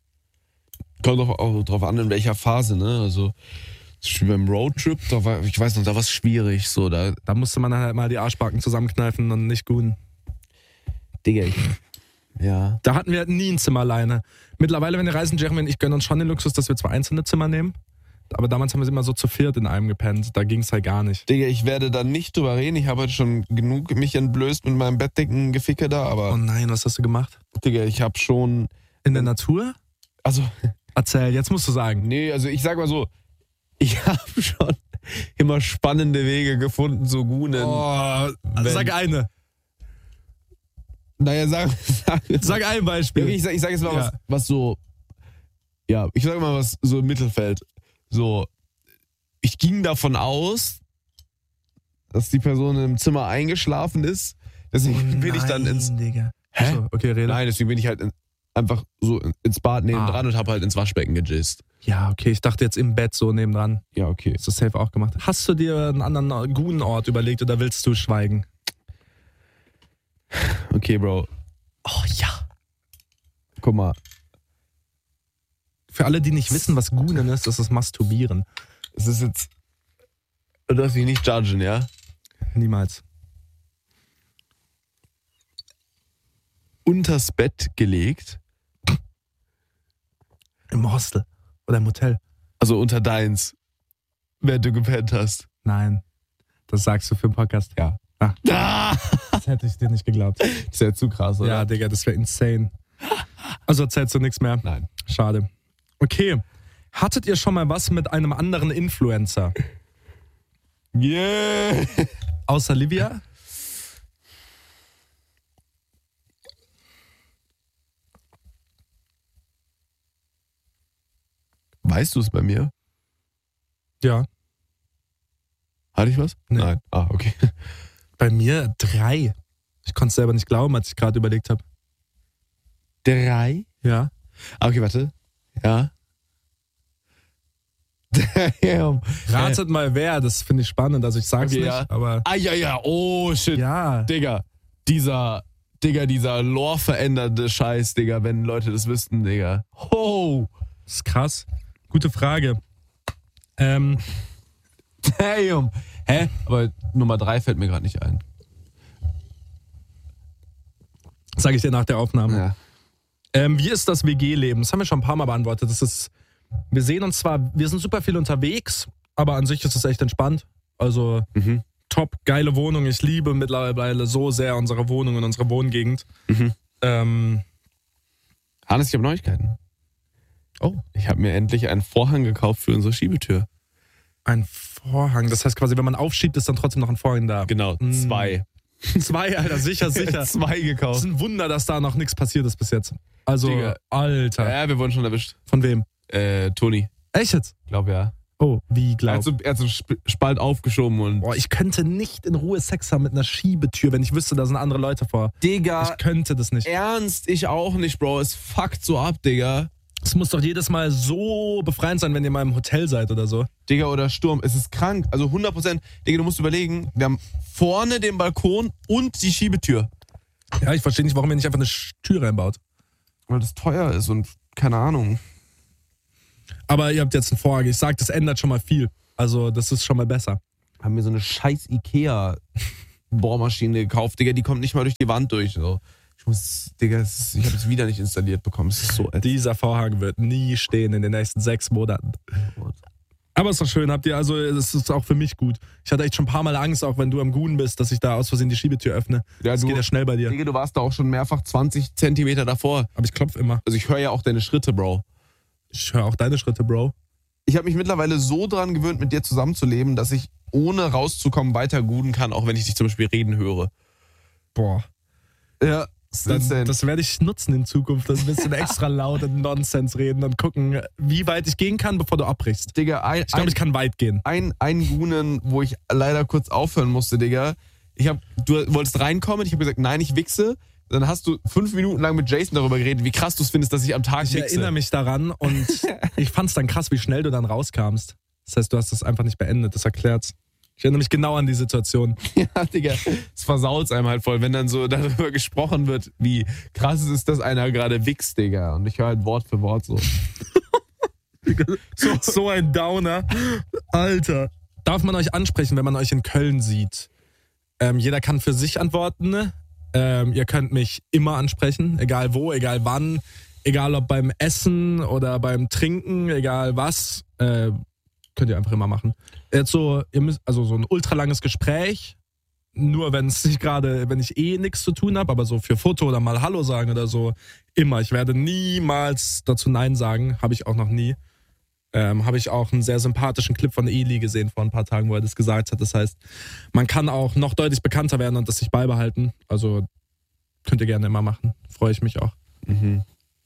Kommt auch drauf an, in welcher Phase, ne? Also beim Roadtrip, ich weiß noch, da war es schwierig. So, da musste man halt mal die Arschbacken zusammenkneifen und nicht goonen. Digga, ja. Da hatten wir nie ein Zimmer alleine. Mittlerweile, wenn wir reisen, Jeremy und ich gönnen uns schon den Luxus, dass wir 2 einzelne Zimmer nehmen. Aber damals haben wir immer so zu 4 in einem gepennt. Da ging es halt gar nicht. Digga, ich werde da nicht drüber reden. Ich habe heute schon genug mich entblößt mit meinem Bettdecken-Geficke da, aber... Oh nein, was hast du gemacht? Digga, ich habe schon... In der Natur? Also... Erzähl, jetzt musst du sagen. Nee, also ich sag mal so, ich habe schon immer spannende Wege gefunden zu goonen. Oh, sag eine. Naja, Sag ein Beispiel. Ich sag jetzt mal was so... Ja, ich sag mal was so im Mittelfeld. So, ich ging davon aus, dass die Person im Zimmer eingeschlafen ist. Deswegen bin ich dann ins... Digga. Hä? So, okay, rede. Nein, deswegen bin ich halt einfach so ins Bad nebendran und habe halt ins Waschbecken gejist. Ja, okay, ich dachte jetzt im Bett so nebendran. Ja, okay. Hast du safe auch gemacht. Hast du dir einen anderen guten Ort überlegt oder willst du schweigen? Okay, Bro. Oh ja. Guck mal. Für alle, die nicht wissen, was Goonen ist, das ist Masturbieren. Es ist jetzt... Du darfst mich nicht judgen, ja? Niemals. Unters Bett gelegt. Im Hostel oder im Hotel. Also unter deins. Während du gepennt hast. Nein. Das sagst du für den Podcast. Ja. Das hätte ich dir nicht geglaubt. Das ist ja zu krass, oder? Ja, Digga, das wäre insane. Also erzählst du nichts mehr? Nein. Schade. Okay. Hattet ihr schon mal was mit einem anderen Influencer? Yeah. Außer Livia? Weißt du es bei mir? Ja. Hatte ich was? Nee. Nein. Ah, okay. Bei mir 3. Ich konnte es selber nicht glauben, als ich gerade überlegt habe. 3? Ja. Ah, okay, warte. Ja. Damn. Ratet mal wer, das finde ich spannend. Also ich sag's Okay, nicht, ja. aber Ah, ja. Oh, shit. ja. Digga. Dieser Lore-verändernde Scheiß, Digga, wenn Leute das wüssten, Digga. Oh. Das ist krass. Gute Frage. Damn. Hä? Aber Nummer 3 fällt mir gerade nicht ein. Sag ich dir nach der Aufnahme. Ja. Wie ist das WG-Leben? Das haben wir schon ein paar Mal beantwortet. Wir sehen uns zwar, wir sind super viel unterwegs, aber an sich ist es echt entspannt. Also top, geile Wohnung. Ich liebe mittlerweile so sehr unsere Wohnung und unsere Wohngegend. Hannes, ich habe Neuigkeiten. Oh. Ich habe mir endlich einen Vorhang gekauft für unsere Schiebetür. Ein Vorhang. Das heißt quasi, wenn man aufschiebt, ist dann trotzdem noch ein Vorhang da. Genau, 2. 2, Alter, sicher. 2 Das gekauft. ist ein Wunder, dass da noch nichts passiert ist bis jetzt. Also, Digga. Alter. Ja, wir wurden schon erwischt. Von wem? Toni. Echt jetzt? Glaub ja. Oh, wie Er glaubst hat so Spalt aufgeschoben und... Boah, ich könnte nicht in Ruhe Sex haben mit einer Schiebetür, wenn ich wüsste, da sind andere Leute vor. Digga, Ich könnte das nicht. ernst, ich auch nicht, Bro. Es fuckt so ab, Digga. Es muss doch jedes Mal so befreiend sein, wenn ihr mal im Hotel seid oder so. Digga, oder Sturm. Es ist krank. Also 100%. Digga, du musst überlegen, wir haben vorne den Balkon und die Schiebetür. Ja, ich verstehe nicht, warum ihr nicht einfach eine Tür reinbaut. Weil das teuer ist und keine Ahnung. Aber ihr habt jetzt einen Vorhang. Ich sag, das ändert schon mal viel. Also das ist schon mal besser. Haben mir so eine scheiß Ikea-Bohrmaschine gekauft, Digga, die kommt nicht mal durch die Wand durch. So. Ich habe es wieder nicht installiert bekommen. Es ist so Dieser Vorhang wird nie stehen in den nächsten 6 Monaten. Aber ist doch schön, habt ihr, also es ist auch für mich gut. Ich hatte echt schon ein paar Mal Angst, auch wenn du am Gunen bist, dass ich da aus Versehen die Schiebetür öffne. Ja, das geht ja schnell bei dir. Digga, du warst da auch schon mehrfach 20 Zentimeter davor. Aber ich klopfe immer. Also ich höre ja auch deine Schritte, Bro. Ich höre auch deine Schritte, Bro. Ich habe mich mittlerweile so dran gewöhnt, mit dir zusammenzuleben, dass ich ohne rauszukommen weiter guden kann, auch wenn ich dich zum Beispiel reden höre. Boah. Ja. Das werde ich nutzen in Zukunft, ein bisschen extra laut und Nonsens reden und gucken, wie weit ich gehen kann, bevor du abbrichst. Digga, ich glaube, ich kann weit gehen. Ein Gunen, wo ich leider kurz aufhören musste, Digga. Du wolltest reinkommen, ich habe gesagt, nein, ich wichse. Dann hast du 5 Minuten lang mit Jason darüber geredet, wie krass du es findest, dass ich am Tag wichse. Ich erinnere mich daran und ich fand es dann krass, wie schnell du dann rauskamst. Das heißt, du hast das einfach nicht beendet, das erklärt's. Ich erinnere mich genau an die Situation. Ja, Digga, es versaut's einem halt voll, wenn dann so darüber gesprochen wird, wie krass es ist, dass einer gerade wichst, Digga. Und ich höre halt Wort für Wort so. So ein Downer. Alter. Darf man euch ansprechen, wenn man euch in Köln sieht? Jeder kann für sich antworten. Ihr könnt mich immer ansprechen, egal wo, egal wann, egal ob beim Essen oder beim Trinken, egal was. Könnt ihr einfach immer machen. Jetzt so, so ein ultralanges Gespräch, nur wenn ich nichts zu tun habe, aber so für Foto oder mal Hallo sagen oder so, immer. Ich werde niemals dazu Nein sagen, habe ich auch noch nie. Habe ich auch einen sehr sympathischen Clip von Eli gesehen vor ein paar Tagen, wo er das gesagt hat. Das heißt, man kann auch noch deutlich bekannter werden und das sich beibehalten. Also könnt ihr gerne immer machen. Freue ich mich auch. Mhm.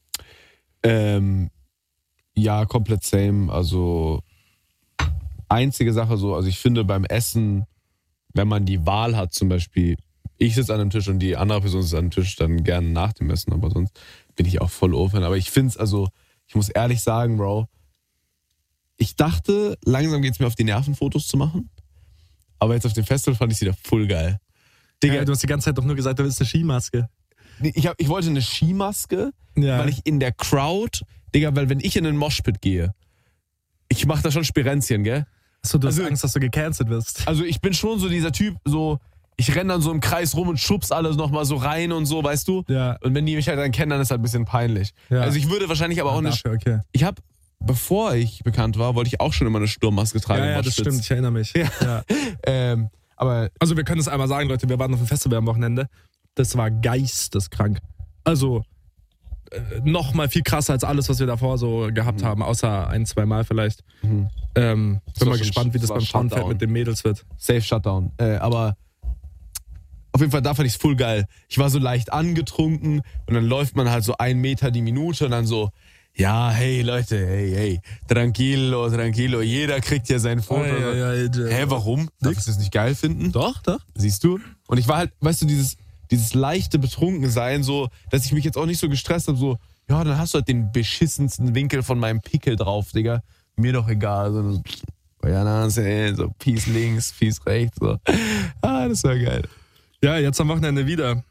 Ja, komplett same. Also einzige Sache so, also ich finde beim Essen, wenn man die Wahl hat, zum Beispiel, ich sitze an einem Tisch und die andere Person sitzt an einem Tisch, dann gerne nach dem Essen, aber sonst bin ich auch voll offen. Aber ich finde es, also, ich muss ehrlich sagen, Bro, ich dachte, langsam geht es mir auf die Nerven, Fotos zu machen, aber jetzt auf dem Festival fand ich es wieder voll geil. Digga, du hast die ganze Zeit doch nur gesagt, du willst eine Skimaske. Ich wollte eine Skimaske, weil ich in der Crowd, Digga, weil wenn ich in den Moshpit gehe, ich mache da schon Spirenzchen, gell? Achso, du hast Angst, dass du gecancelt wirst. Also ich bin schon so dieser Typ, so, ich renne dann so im Kreis rum und schubs alles nochmal so rein und so, weißt du? Ja. Und wenn die mich halt dann kennen, dann ist halt ein bisschen peinlich. Ja. Also ich würde wahrscheinlich aber auch okay. Ich habe, bevor ich bekannt war, wollte ich auch schon immer eine Sturmmaske tragen. Ja, das stimmt, ich erinnere mich. Ja. Aber also wir können es einmal sagen, Leute, wir waren auf dem Festival am Wochenende. Das war geisteskrank. Also noch mal viel krasser als alles, was wir davor so gehabt haben, außer 1-2 Mal vielleicht. Bin mal gespannt, wie das beim Frauenfeld mit den Mädels wird. Safe Shutdown. Aber auf jeden Fall, da fand ich es voll geil. Ich war so leicht angetrunken und dann läuft man halt so 1 Meter die Minute und dann so, ja, hey Leute, hey, tranquilo, jeder kriegt ja sein Foto. Hä, warum? Darfst du das nicht geil finden? Doch. Siehst du? Und ich war halt, weißt du, dieses leichte Betrunkensein, so, dass ich mich jetzt auch nicht so gestresst habe, so, ja, dann hast du halt den beschissensten Winkel von meinem Pickel drauf, Digga. Mir doch egal. So, so Peace links, Peace rechts, so. Das war geil. Ja, jetzt am Wochenende wieder.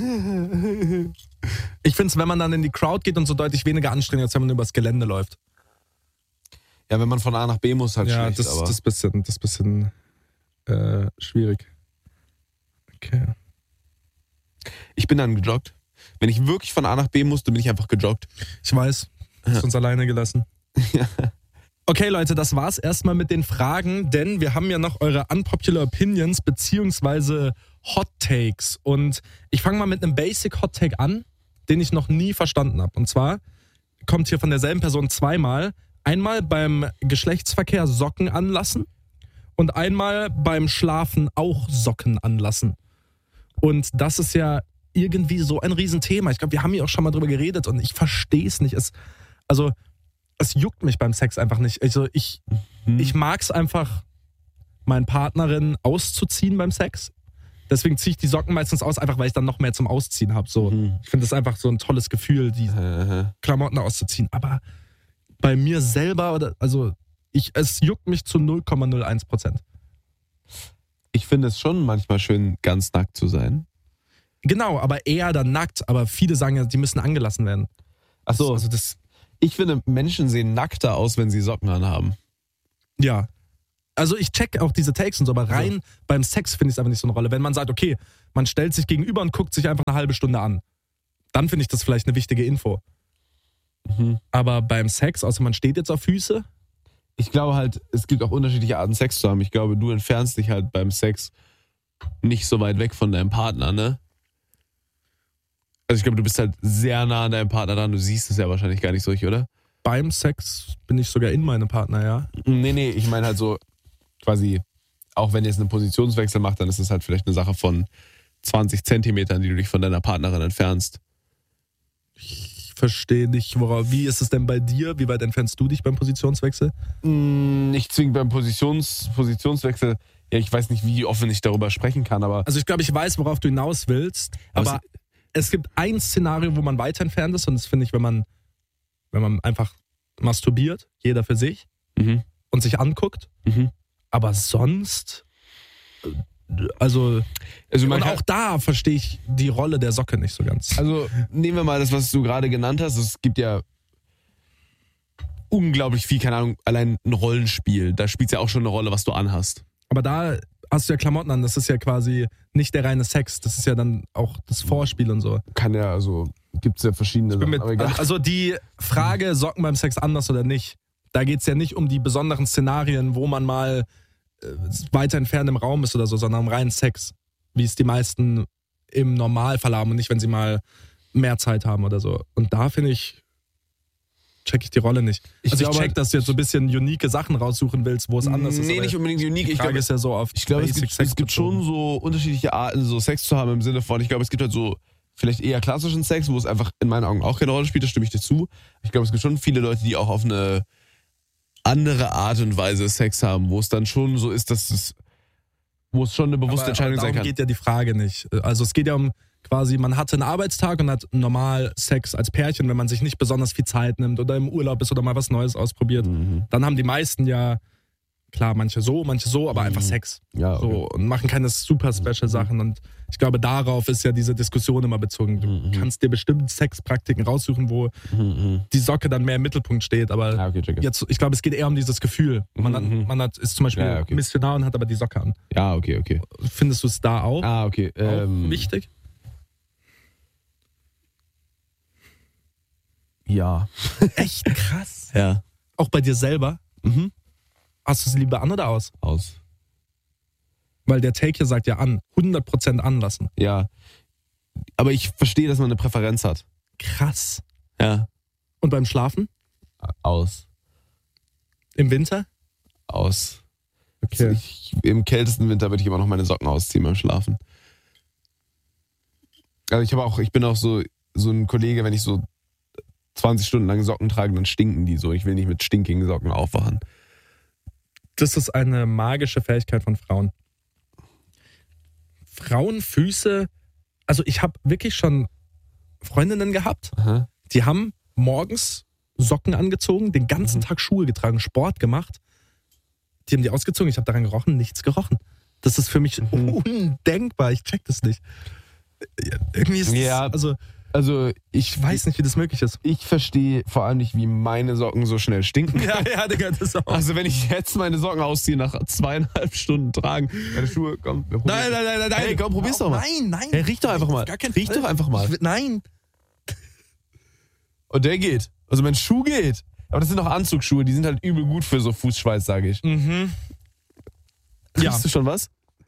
Ich finde es, wenn man dann in die Crowd geht und so deutlich weniger anstrengend, als wenn man übers Gelände läuft. Ja, wenn man von A nach B muss, halt schlecht. Ja, das ist ein bisschen schwierig. Okay. Ich bin dann gejoggt. Wenn ich wirklich von A nach B musste, bin ich einfach gejoggt. Ich weiß. Du hast uns alleine gelassen. Ja. Okay, Leute, das war's erstmal mit den Fragen, denn wir haben ja noch eure unpopular opinions beziehungsweise Hot Takes. Und ich fange mal mit einem Basic Hot Take an, den ich noch nie verstanden habe. Und zwar kommt hier von derselben Person 2-mal. Einmal beim Geschlechtsverkehr Socken anlassen und einmal beim Schlafen auch Socken anlassen. Und das ist ja irgendwie so ein Riesenthema. Ich glaube, wir haben hier auch schon mal drüber geredet und ich verstehe es nicht. Es juckt mich beim Sex einfach nicht. Also ich mag es einfach, meinen Partnerin auszuziehen beim Sex. Deswegen ziehe ich die Socken meistens aus, einfach weil ich dann noch mehr zum Ausziehen habe. So. Ich finde das einfach so ein tolles Gefühl, die Klamotten auszuziehen. Aber bei mir selber, es juckt mich zu 0,01%. Ich finde es schon manchmal schön, ganz nackt zu sein. Genau, aber eher dann nackt. Aber viele sagen ja, die müssen angelassen werden. Ach so. Also ich finde, Menschen sehen nackter aus, wenn sie Socken anhaben. Ja. Also ich check auch diese Takes und so, aber rein beim Sex finde ich es einfach nicht so eine Rolle. Wenn man sagt, okay, man stellt sich gegenüber und guckt sich einfach eine halbe Stunde an, dann finde ich das vielleicht eine wichtige Info. Aber beim Sex, außer man steht jetzt auf Füße. Ich glaube halt, es gibt auch unterschiedliche Arten, Sex zu haben. Ich glaube, du entfernst dich halt beim Sex nicht so weit weg von deinem Partner, ne? Also ich glaube, du bist halt sehr nah an deinem Partner dran. Du siehst es ja wahrscheinlich gar nicht so, oder? Beim Sex bin ich sogar in meinem Partner, ja. Nee, ich meine halt so quasi, auch wenn ihr jetzt einen Positionswechsel macht, dann ist es halt vielleicht eine Sache von 20 Zentimetern, die du dich von deiner Partnerin entfernst. Ich verstehe nicht, wie ist es denn bei dir? Wie weit entfernst du dich beim Positionswechsel? Nicht zwingend beim Positionswechsel. Ja, ich weiß nicht, wie offen ich darüber sprechen kann, aber... Also ich glaube, ich weiß, worauf du hinaus willst, aber es gibt ein Szenario, wo man weit entfernt ist und das finde ich, wenn man einfach masturbiert, jeder für sich und sich anguckt, aber sonst... Also und auch da verstehe ich die Rolle der Socke nicht so ganz. Also nehmen wir mal das, was du gerade genannt hast. Es gibt ja unglaublich viel, keine Ahnung, allein ein Rollenspiel. Da spielt es ja auch schon eine Rolle, was du anhast. Aber da hast du ja Klamotten an. Das ist ja quasi nicht der reine Sex. Das ist ja dann auch das Vorspiel und so. Gibt es ja verschiedene Sachen. Also die Frage, Socken beim Sex anders oder nicht, da geht es ja nicht um die besonderen Szenarien, wo man mal weiter entfernt im Raum ist oder so, sondern um reinen Sex, wie es die meisten im Normalfall haben und nicht, wenn sie mal mehr Zeit haben oder so. Und da finde ich, check ich die Rolle nicht. Ich check, dass du jetzt so ein bisschen unique Sachen raussuchen willst, wo es anders ist. Nee, nicht unbedingt unique. Die Frage ist ja so oft. Ich glaube, es gibt schon so unterschiedliche Arten, so Sex zu haben im Sinne von, ich glaube, es gibt halt so vielleicht eher klassischen Sex, wo es einfach in meinen Augen auch keine Rolle spielt, da stimme ich dir zu. Ich glaube, es gibt schon viele Leute, die auch auf eine andere Art und Weise Sex haben, wo es dann schon so ist, wo es schon eine bewusste Entscheidung sein kann. Darum geht ja die Frage nicht. Also es geht ja um quasi, man hatte einen Arbeitstag und hat normal Sex als Pärchen, wenn man sich nicht besonders viel Zeit nimmt oder im Urlaub ist oder mal was Neues ausprobiert. Dann haben die meisten ja, klar, manche so, aber einfach Sex. Ja, okay. So, und machen keine super special Sachen. Und ich glaube, darauf ist ja diese Diskussion immer bezogen. Du kannst dir bestimmt Sexpraktiken raussuchen, wo die Socke dann mehr im Mittelpunkt steht. Aber jetzt, ich glaube, es geht eher um dieses Gefühl. Man ist zum Beispiel Missionar und hat aber die Socke an. Ja, okay. Findest du es da auch? Auch wichtig? Ja. Echt krass. Ja. Auch bei dir selber? Hast du es lieber an oder aus? Aus. Weil der Take hier sagt ja an. 100% anlassen. Ja. Aber ich verstehe, dass man eine Präferenz hat. Krass. Ja. Und beim Schlafen? Aus. Im Winter? Aus. Okay. Im kältesten Winter würde ich immer noch meine Socken ausziehen beim Schlafen. Also ich bin auch so ein Kollege, wenn ich so 20 Stunden lang Socken trage, dann stinken die so. Ich will nicht mit stinkigen Socken aufwachen. Das ist eine magische Fähigkeit von Frauen. Frauenfüße, also ich habe wirklich schon Freundinnen gehabt, die haben morgens Socken angezogen, den ganzen Tag Schuhe getragen, Sport gemacht. Die haben die ausgezogen, ich habe daran gerochen, nichts gerochen. Das ist für mich undenkbar, ich check das nicht. Irgendwie ist das, also ich weiß nicht, wie das möglich ist. Ich verstehe vor allem nicht, wie meine Socken so schnell stinken. Ja, Digga, das auch. Also wenn ich jetzt meine Socken ausziehe nach 2,5 Stunden tragen, meine Schuhe, komm. Nein. Hey, komm, probier's doch mal. Nein. Hey, riech doch einfach mal. Riech doch einfach mal. Nein. Und der geht. Also mein Schuh geht. Aber das sind doch Anzugsschuhe, die sind halt übel gut für so Fußschweiß, sage ich. Riechst du schon was?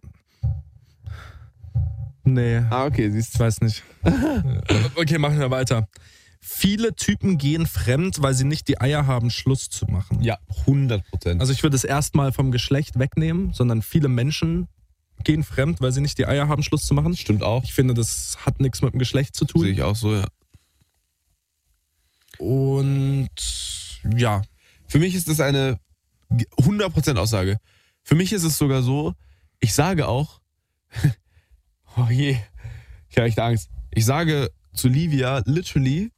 Nee. Okay, siehst du. Ich weiß nicht. Okay, machen wir weiter. Viele Typen gehen fremd, weil sie nicht die Eier haben, Schluss zu machen. Ja, 100%. Also ich würde es erstmal vom Geschlecht wegnehmen, sondern viele Menschen gehen fremd, weil sie nicht die Eier haben, Schluss zu machen. Stimmt auch. Ich finde, das hat nichts mit dem Geschlecht zu tun. Sehe ich auch so, ja. Und ja. Für mich ist das eine 100% Aussage. Für mich ist es sogar so, ich sage auch, oh je, ich habe echt Angst. Ich sage zu Livia literally,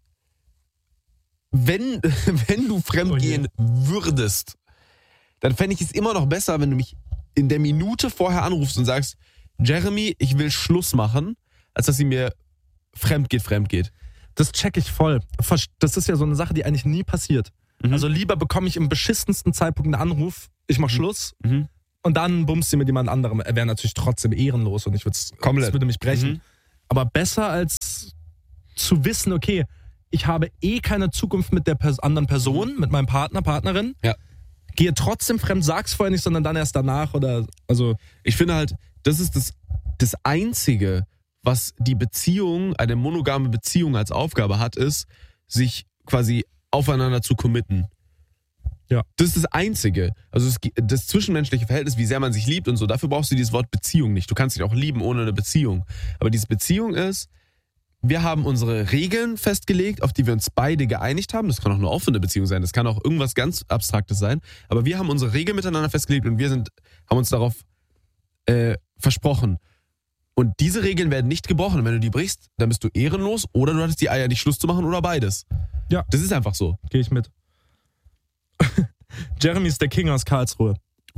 wenn du fremdgehen würdest, dann fände ich es immer noch besser, wenn du mich in der Minute vorher anrufst und sagst, Jeremy, ich will Schluss machen, als dass sie mir fremd geht. Das check ich voll. Das ist ja so eine Sache, die eigentlich nie passiert. Also lieber bekomme ich im beschissensten Zeitpunkt einen Anruf, ich mach Schluss und dann bummst du mit jemand anderem. Er wäre natürlich trotzdem ehrenlos und es würde mich brechen. Aber besser als zu wissen, okay, ich habe keine Zukunft mit der anderen Person, mit meinem Partner, Partnerin. Ja. Gehe trotzdem fremd, sag's vorher nicht, sondern dann erst danach Ich finde halt, das ist das Einzige, was die Beziehung, eine monogame Beziehung als Aufgabe hat, ist, sich quasi aufeinander zu committen. Ja. Das ist das Einzige. Also das zwischenmenschliche Verhältnis, wie sehr man sich liebt und so, dafür brauchst du dieses Wort Beziehung nicht. Du kannst dich auch lieben ohne eine Beziehung. Aber diese Beziehung ist, wir haben unsere Regeln festgelegt, auf die wir uns beide geeinigt haben. Das kann auch eine offene Beziehung sein, das kann auch irgendwas ganz Abstraktes sein. Aber wir haben unsere Regeln miteinander festgelegt und haben uns darauf versprochen. Und diese Regeln werden nicht gebrochen. Und wenn du die brichst, dann bist du ehrenlos oder du hattest die Eier, nicht Schluss zu machen oder beides. Ja. Das ist einfach so. gehe ich mit. Jeremy ist der King aus Karlsruhe.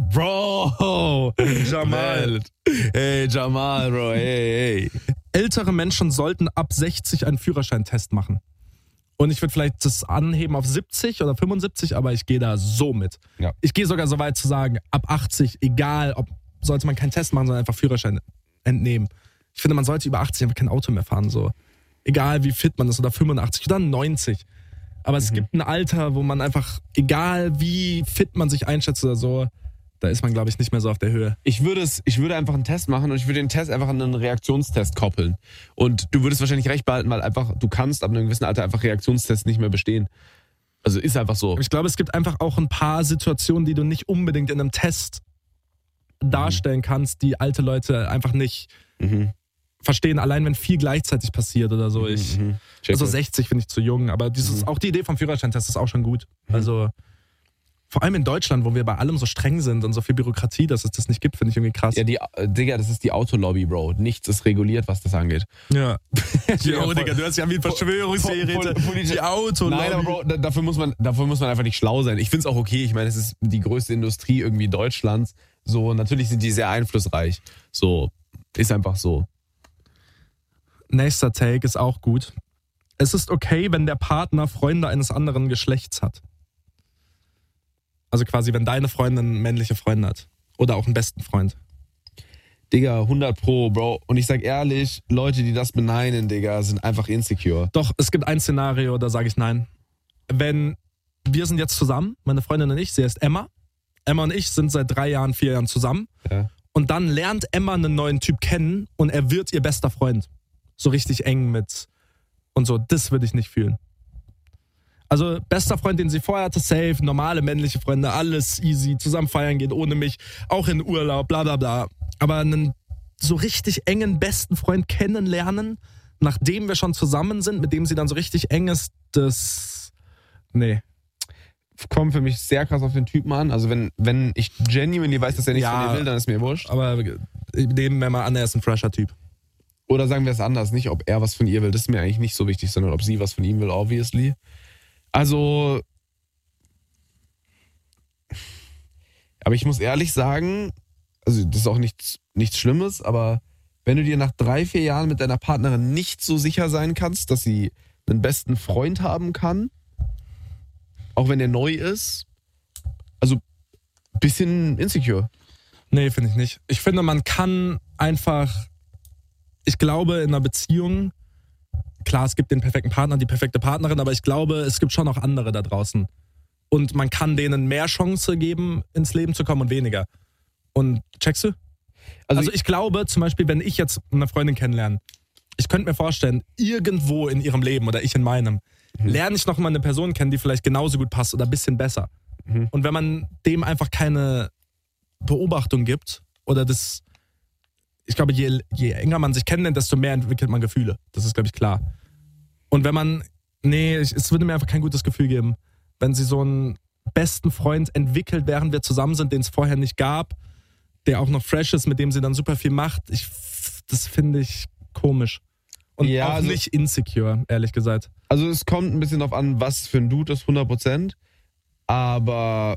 Bro! Jamal. Hey, Jamal, Bro. Hey. Ältere Menschen sollten ab 60 einen Führerscheintest machen. Und ich würde vielleicht das anheben auf 70 oder 75, aber ich gehe da so mit. Ja. Ich gehe sogar so weit zu sagen, ab 80, egal, sollte man keinen Test machen, sondern einfach Führerschein entnehmen. Ich finde, man sollte über 80 einfach kein Auto mehr fahren, so. Egal wie fit man ist, oder 85 oder 90. Aber es gibt ein Alter, wo man einfach, egal wie fit man sich einschätzt oder so, da ist man, glaube ich, nicht mehr so auf der Höhe. Ich würde einfach einen Test machen und ich würde den Test einfach an einen Reaktionstest koppeln. Und du würdest wahrscheinlich recht behalten, weil einfach du kannst ab einem gewissen Alter einfach Reaktionstests nicht mehr bestehen. Also ist einfach so. Ich glaube, es gibt einfach auch ein paar Situationen, die du nicht unbedingt in einem Test darstellen kannst, die alte Leute einfach nicht verstehen, allein wenn viel gleichzeitig passiert oder so. Also 60 finde ich zu jung, aber auch die Idee vom Führerscheintest ist auch schon gut. Also vor allem in Deutschland, wo wir bei allem so streng sind und so viel Bürokratie, dass es das nicht gibt, finde ich irgendwie krass. Ja, Digga, das ist die Autolobby, Bro. Nichts ist reguliert, was das angeht. Ja. Digga, du hast ja wie ein Verschwörungstheoretiker. Die Autolobby. Nein, aber Bro, dafür muss man einfach nicht schlau sein. Ich finde es auch okay. Ich meine, es ist die größte Industrie irgendwie Deutschlands. So, natürlich sind die sehr einflussreich. So, ist einfach so. Nächster Take ist auch gut. Es ist okay, wenn der Partner Freunde eines anderen Geschlechts hat. Also quasi, wenn deine Freundin männliche Freunde hat. Oder auch einen besten Freund. Digga, 100%, Bro. Und ich sag ehrlich, Leute, die das beneiden, Digga, sind einfach insecure. Doch, es gibt ein Szenario, da sage ich nein. Wenn wir sind jetzt zusammen, meine Freundin und ich, sie heißt Emma. Emma und ich sind seit 3 Jahren, 4 Jahren zusammen. Ja. Und dann lernt Emma einen neuen Typ kennen und er wird ihr bester Freund. So richtig eng mit und so. Das würde ich nicht fühlen. Also bester Freund, den sie vorher hatte, safe, normale männliche Freunde, alles easy, zusammen feiern gehen ohne mich, auch in Urlaub, bla bla bla. Aber einen so richtig engen besten Freund kennenlernen, nachdem wir schon zusammen sind, mit dem sie dann so richtig eng ist, nee. Kommt für mich sehr krass auf den Typen an. Also wenn ich genuinely weiß, dass er nichts von dir will, dann ist mir wurscht. Aber nehmen wir mal an, er ist ein fresher Typ. Oder sagen wir es anders, nicht ob er was von ihr will, das ist mir eigentlich nicht so wichtig, sondern ob sie was von ihm will, obviously. Also, aber ich muss ehrlich sagen, also das ist auch nichts Schlimmes, aber wenn du dir nach 3-4 Jahren mit deiner Partnerin nicht so sicher sein kannst, dass sie einen besten Freund haben kann, auch wenn der neu ist, also ein bisschen insecure. Nee, finde ich nicht. Ich finde, man kann einfach, ich glaube, in einer Beziehung, klar, es gibt den perfekten Partner, die perfekte Partnerin, aber ich glaube, es gibt schon auch andere da draußen. Und man kann denen mehr Chance geben, ins Leben zu kommen und weniger. Und checkst du? Also ich glaube zum Beispiel, wenn ich jetzt eine Freundin kennenlerne, ich könnte mir vorstellen, irgendwo in ihrem Leben oder ich in meinem, lerne ich noch mal eine Person kennen, die vielleicht genauso gut passt oder ein bisschen besser. Und wenn man dem einfach keine Beobachtung gibt oder das, ich glaube, je enger man sich kennenlernt, desto mehr entwickelt man Gefühle. Das ist, glaube ich, klar. Und wenn man, es würde mir einfach kein gutes Gefühl geben, wenn sie so einen besten Freund entwickelt, während wir zusammen sind, den es vorher nicht gab, der auch noch fresh ist, mit dem sie dann super viel macht. Das finde ich komisch. Und ja, auch nicht insecure, ehrlich gesagt. Also es kommt ein bisschen drauf an, was für ein Dude ist, 100%. Aber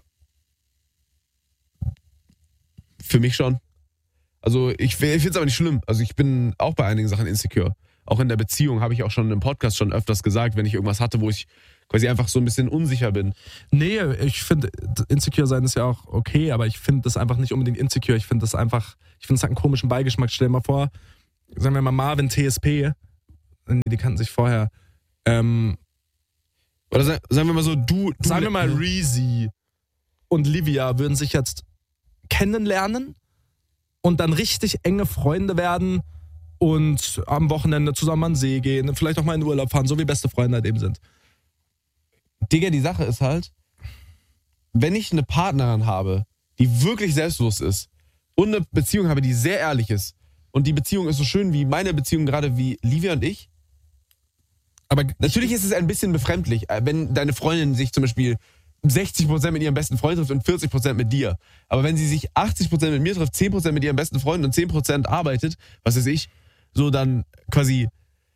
für mich schon. Also ich finde es aber nicht schlimm. Also ich bin auch bei einigen Sachen insecure. auch in der Beziehung, habe ich auch schon im Podcast schon öfters gesagt, wenn ich irgendwas hatte, wo ich quasi einfach so ein bisschen unsicher bin. Nee, ich finde, insecure sein ist ja auch okay, aber ich finde das einfach nicht unbedingt insecure. Ich finde, es hat einen komischen Beigeschmack. Stell dir mal vor, sagen wir mal Marvin TSP, die kannten sich vorher. Oder sagen wir mal so, sagen wir mal Reezy und Livia würden sich jetzt kennenlernen und dann richtig enge Freunde werden und am Wochenende zusammen an den See gehen, vielleicht auch mal in den Urlaub fahren, so wie beste Freunde halt eben sind. Digga, die Sache ist halt, wenn ich eine Partnerin habe, die wirklich selbstbewusst ist und eine Beziehung habe, die sehr ehrlich ist und die Beziehung ist so schön wie meine Beziehung gerade wie Livia und ich, aber natürlich ist es ein bisschen befremdlich, wenn deine Freundin sich zum Beispiel 60% mit ihrem besten Freund trifft und 40% mit dir. Aber wenn sie sich 80% mit mir trifft, 10% mit ihrem besten Freund und 10% arbeitet, was weiß ich, so dann quasi...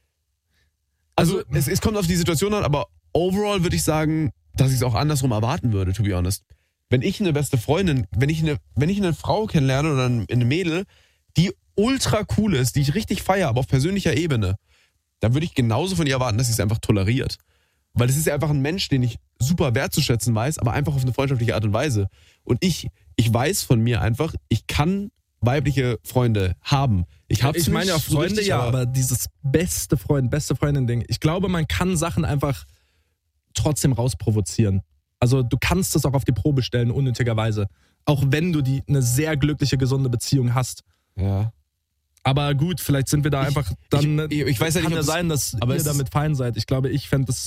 Also es kommt auf die Situation an, aber overall würde ich sagen, dass ich es auch andersrum erwarten würde, to be honest. Wenn ich eine beste Freundin, wenn ich eine Frau kennenlerne oder eine Mädel, die ultra cool ist, die ich richtig feiere, aber auf persönlicher Ebene, dann würde ich genauso von ihr erwarten, dass sie es einfach toleriert. Weil es ist ja einfach ein Mensch, den ich super wertzuschätzen weiß, aber einfach auf eine freundschaftliche Art und Weise. Und ich weiß von mir einfach, ich kann weibliche Freunde haben. Ich meine ja auch Freunde, so richtig, aber dieses beste Freundin-Ding, ich glaube, man kann Sachen einfach trotzdem rausprovozieren. Also du kannst das auch auf die Probe stellen, unnötigerweise. Auch wenn du eine sehr glückliche, gesunde Beziehung hast. Ja. Aber gut, vielleicht sind wir da einfach dann... Ich weiß ja nicht, kann ja sein, dass ihr damit fein seid. Ich glaube,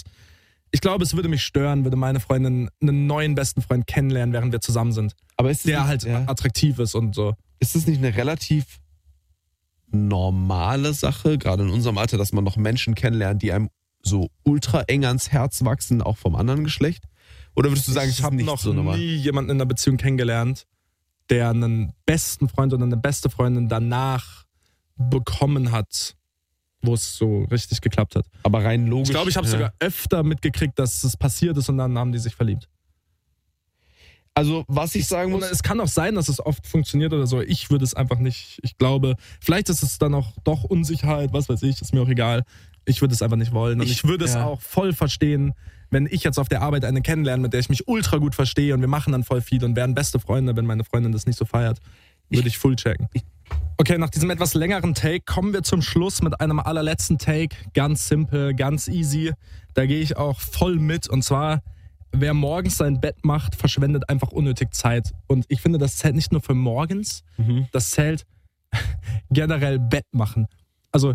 es würde mich stören, würde meine Freundin einen neuen besten Freund kennenlernen, während wir zusammen sind. Aber ist der halt attraktiv ist und so. Ist das nicht eine relativ normale Sache, gerade in unserem Alter, dass man noch Menschen kennenlernt, die einem so ultra eng ans Herz wachsen, auch vom anderen Geschlecht? Oder würdest du sagen, ich habe noch nie jemanden in einer Beziehung kennengelernt, der einen besten Freund oder eine beste Freundin danach bekommen hat, wo es so richtig geklappt hat. Aber rein logisch. Ich glaube, ich habe sogar öfter mitgekriegt, dass es passiert ist und dann haben die sich verliebt. Also, was ich sagen muss... Und es kann auch sein, dass es oft funktioniert oder so. Ich würde es einfach nicht... Ich glaube, vielleicht ist es dann auch doch Unsicherheit, was weiß ich, ist mir auch egal. Ich würde es einfach nicht wollen. Und ich würde es auch voll verstehen, wenn ich jetzt auf der Arbeit eine kennenlerne, mit der ich mich ultra gut verstehe und wir machen dann voll viel und werden beste Freunde, wenn meine Freundin das nicht so feiert. Würde ich full checken. Okay, nach diesem etwas längeren Take kommen wir zum Schluss mit einem allerletzten Take. Ganz simpel, ganz easy. Da gehe ich auch voll mit. Und zwar, wer morgens sein Bett macht, verschwendet einfach unnötig Zeit. Und ich finde, das zählt nicht nur für morgens, das zählt generell Bett machen. Also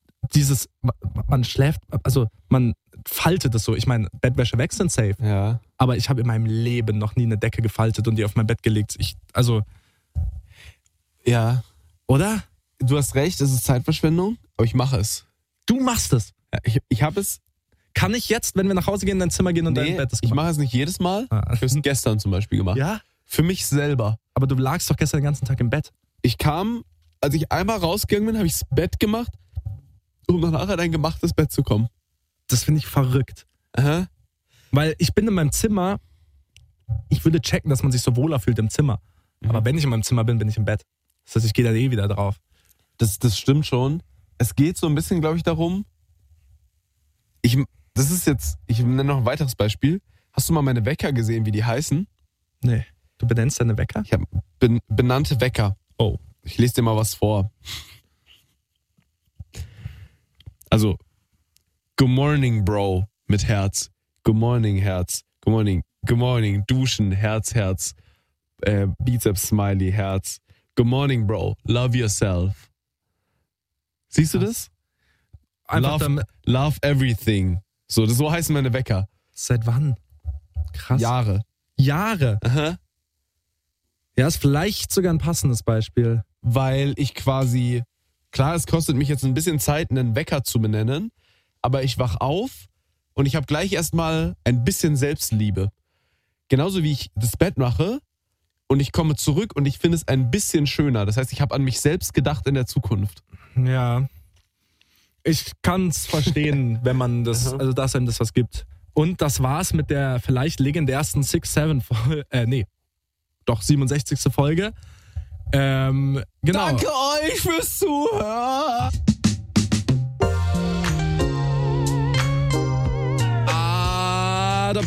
man schläft, also man faltet es so. Ich meine, Bettwäsche wechseln safe. Ja. Aber ich habe in meinem Leben noch nie eine Decke gefaltet und die auf mein Bett gelegt. Ja. Oder? Du hast recht, es ist Zeitverschwendung, aber ich mache es. Du machst es? Ja, ich habe es. Kann ich jetzt, wenn wir nach Hause gehen, in dein Zimmer gehen und dein Bett ist gemacht? Ich mache es nicht jedes Mal. Ich habe es gestern zum Beispiel gemacht. Ja? Für mich selber. Aber du lagst doch gestern den ganzen Tag im Bett. Ich kam, als ich einmal rausgegangen bin, habe ich das Bett gemacht, um dann nachher in ein gemachtes Bett zu kommen. Das finde ich verrückt. Aha. Weil ich bin in meinem Zimmer, ich würde checken, dass man sich so wohler fühlt im Zimmer. Aber wenn ich in meinem Zimmer bin, bin ich im Bett. Das heißt, ich gehe da wieder drauf. Das stimmt schon. Es geht so ein bisschen, glaube ich, darum, ich nenne noch ein weiteres Beispiel. Hast du mal meine Wecker gesehen, wie die heißen? Nee. Du benennst deine Wecker? Ich habe benannte Wecker. Oh. Ich lese dir mal was vor. Also, Good morning, Bro, mit Herz. Good morning, Herz. Good morning. Good morning, Duschen, Herz, Herz. Bizeps-Smiley, Herz. Good morning, Bro. Love yourself. Siehst du das? Einfach love everything. So heißen meine Wecker. Seit wann? Krass. Jahre. Aha. Ja, ist vielleicht sogar ein passendes Beispiel. Weil ich quasi, klar, es kostet mich jetzt ein bisschen Zeit, einen Wecker zu benennen, aber ich wach auf und ich habe gleich erstmal ein bisschen Selbstliebe. Genauso wie ich das Bett mache und ich komme zurück und ich finde es ein bisschen schöner. Das heißt, ich habe an mich selbst gedacht in der Zukunft. Ja. Ich kann es verstehen, wenn man das, also dass einem das was gibt. Und das war's mit der vielleicht legendärsten 67. Folge. Genau. Danke euch fürs Zuhören.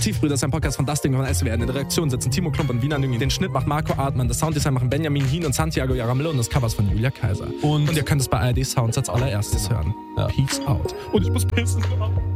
Tiefbrüder ist ein Podcast von Dustin von SWR. In der Redaktion sitzen Timo Klump und Wiener Nüngi. Den Schnitt macht Marco Artmann. Das Sounddesign machen Benjamin Hien und Santiago Jaramillo und das Covers von Julia Kaiser. Und ihr könnt es bei ARD Sounds als allererstes hören. Ja. Peace out. Und ich muss pissen.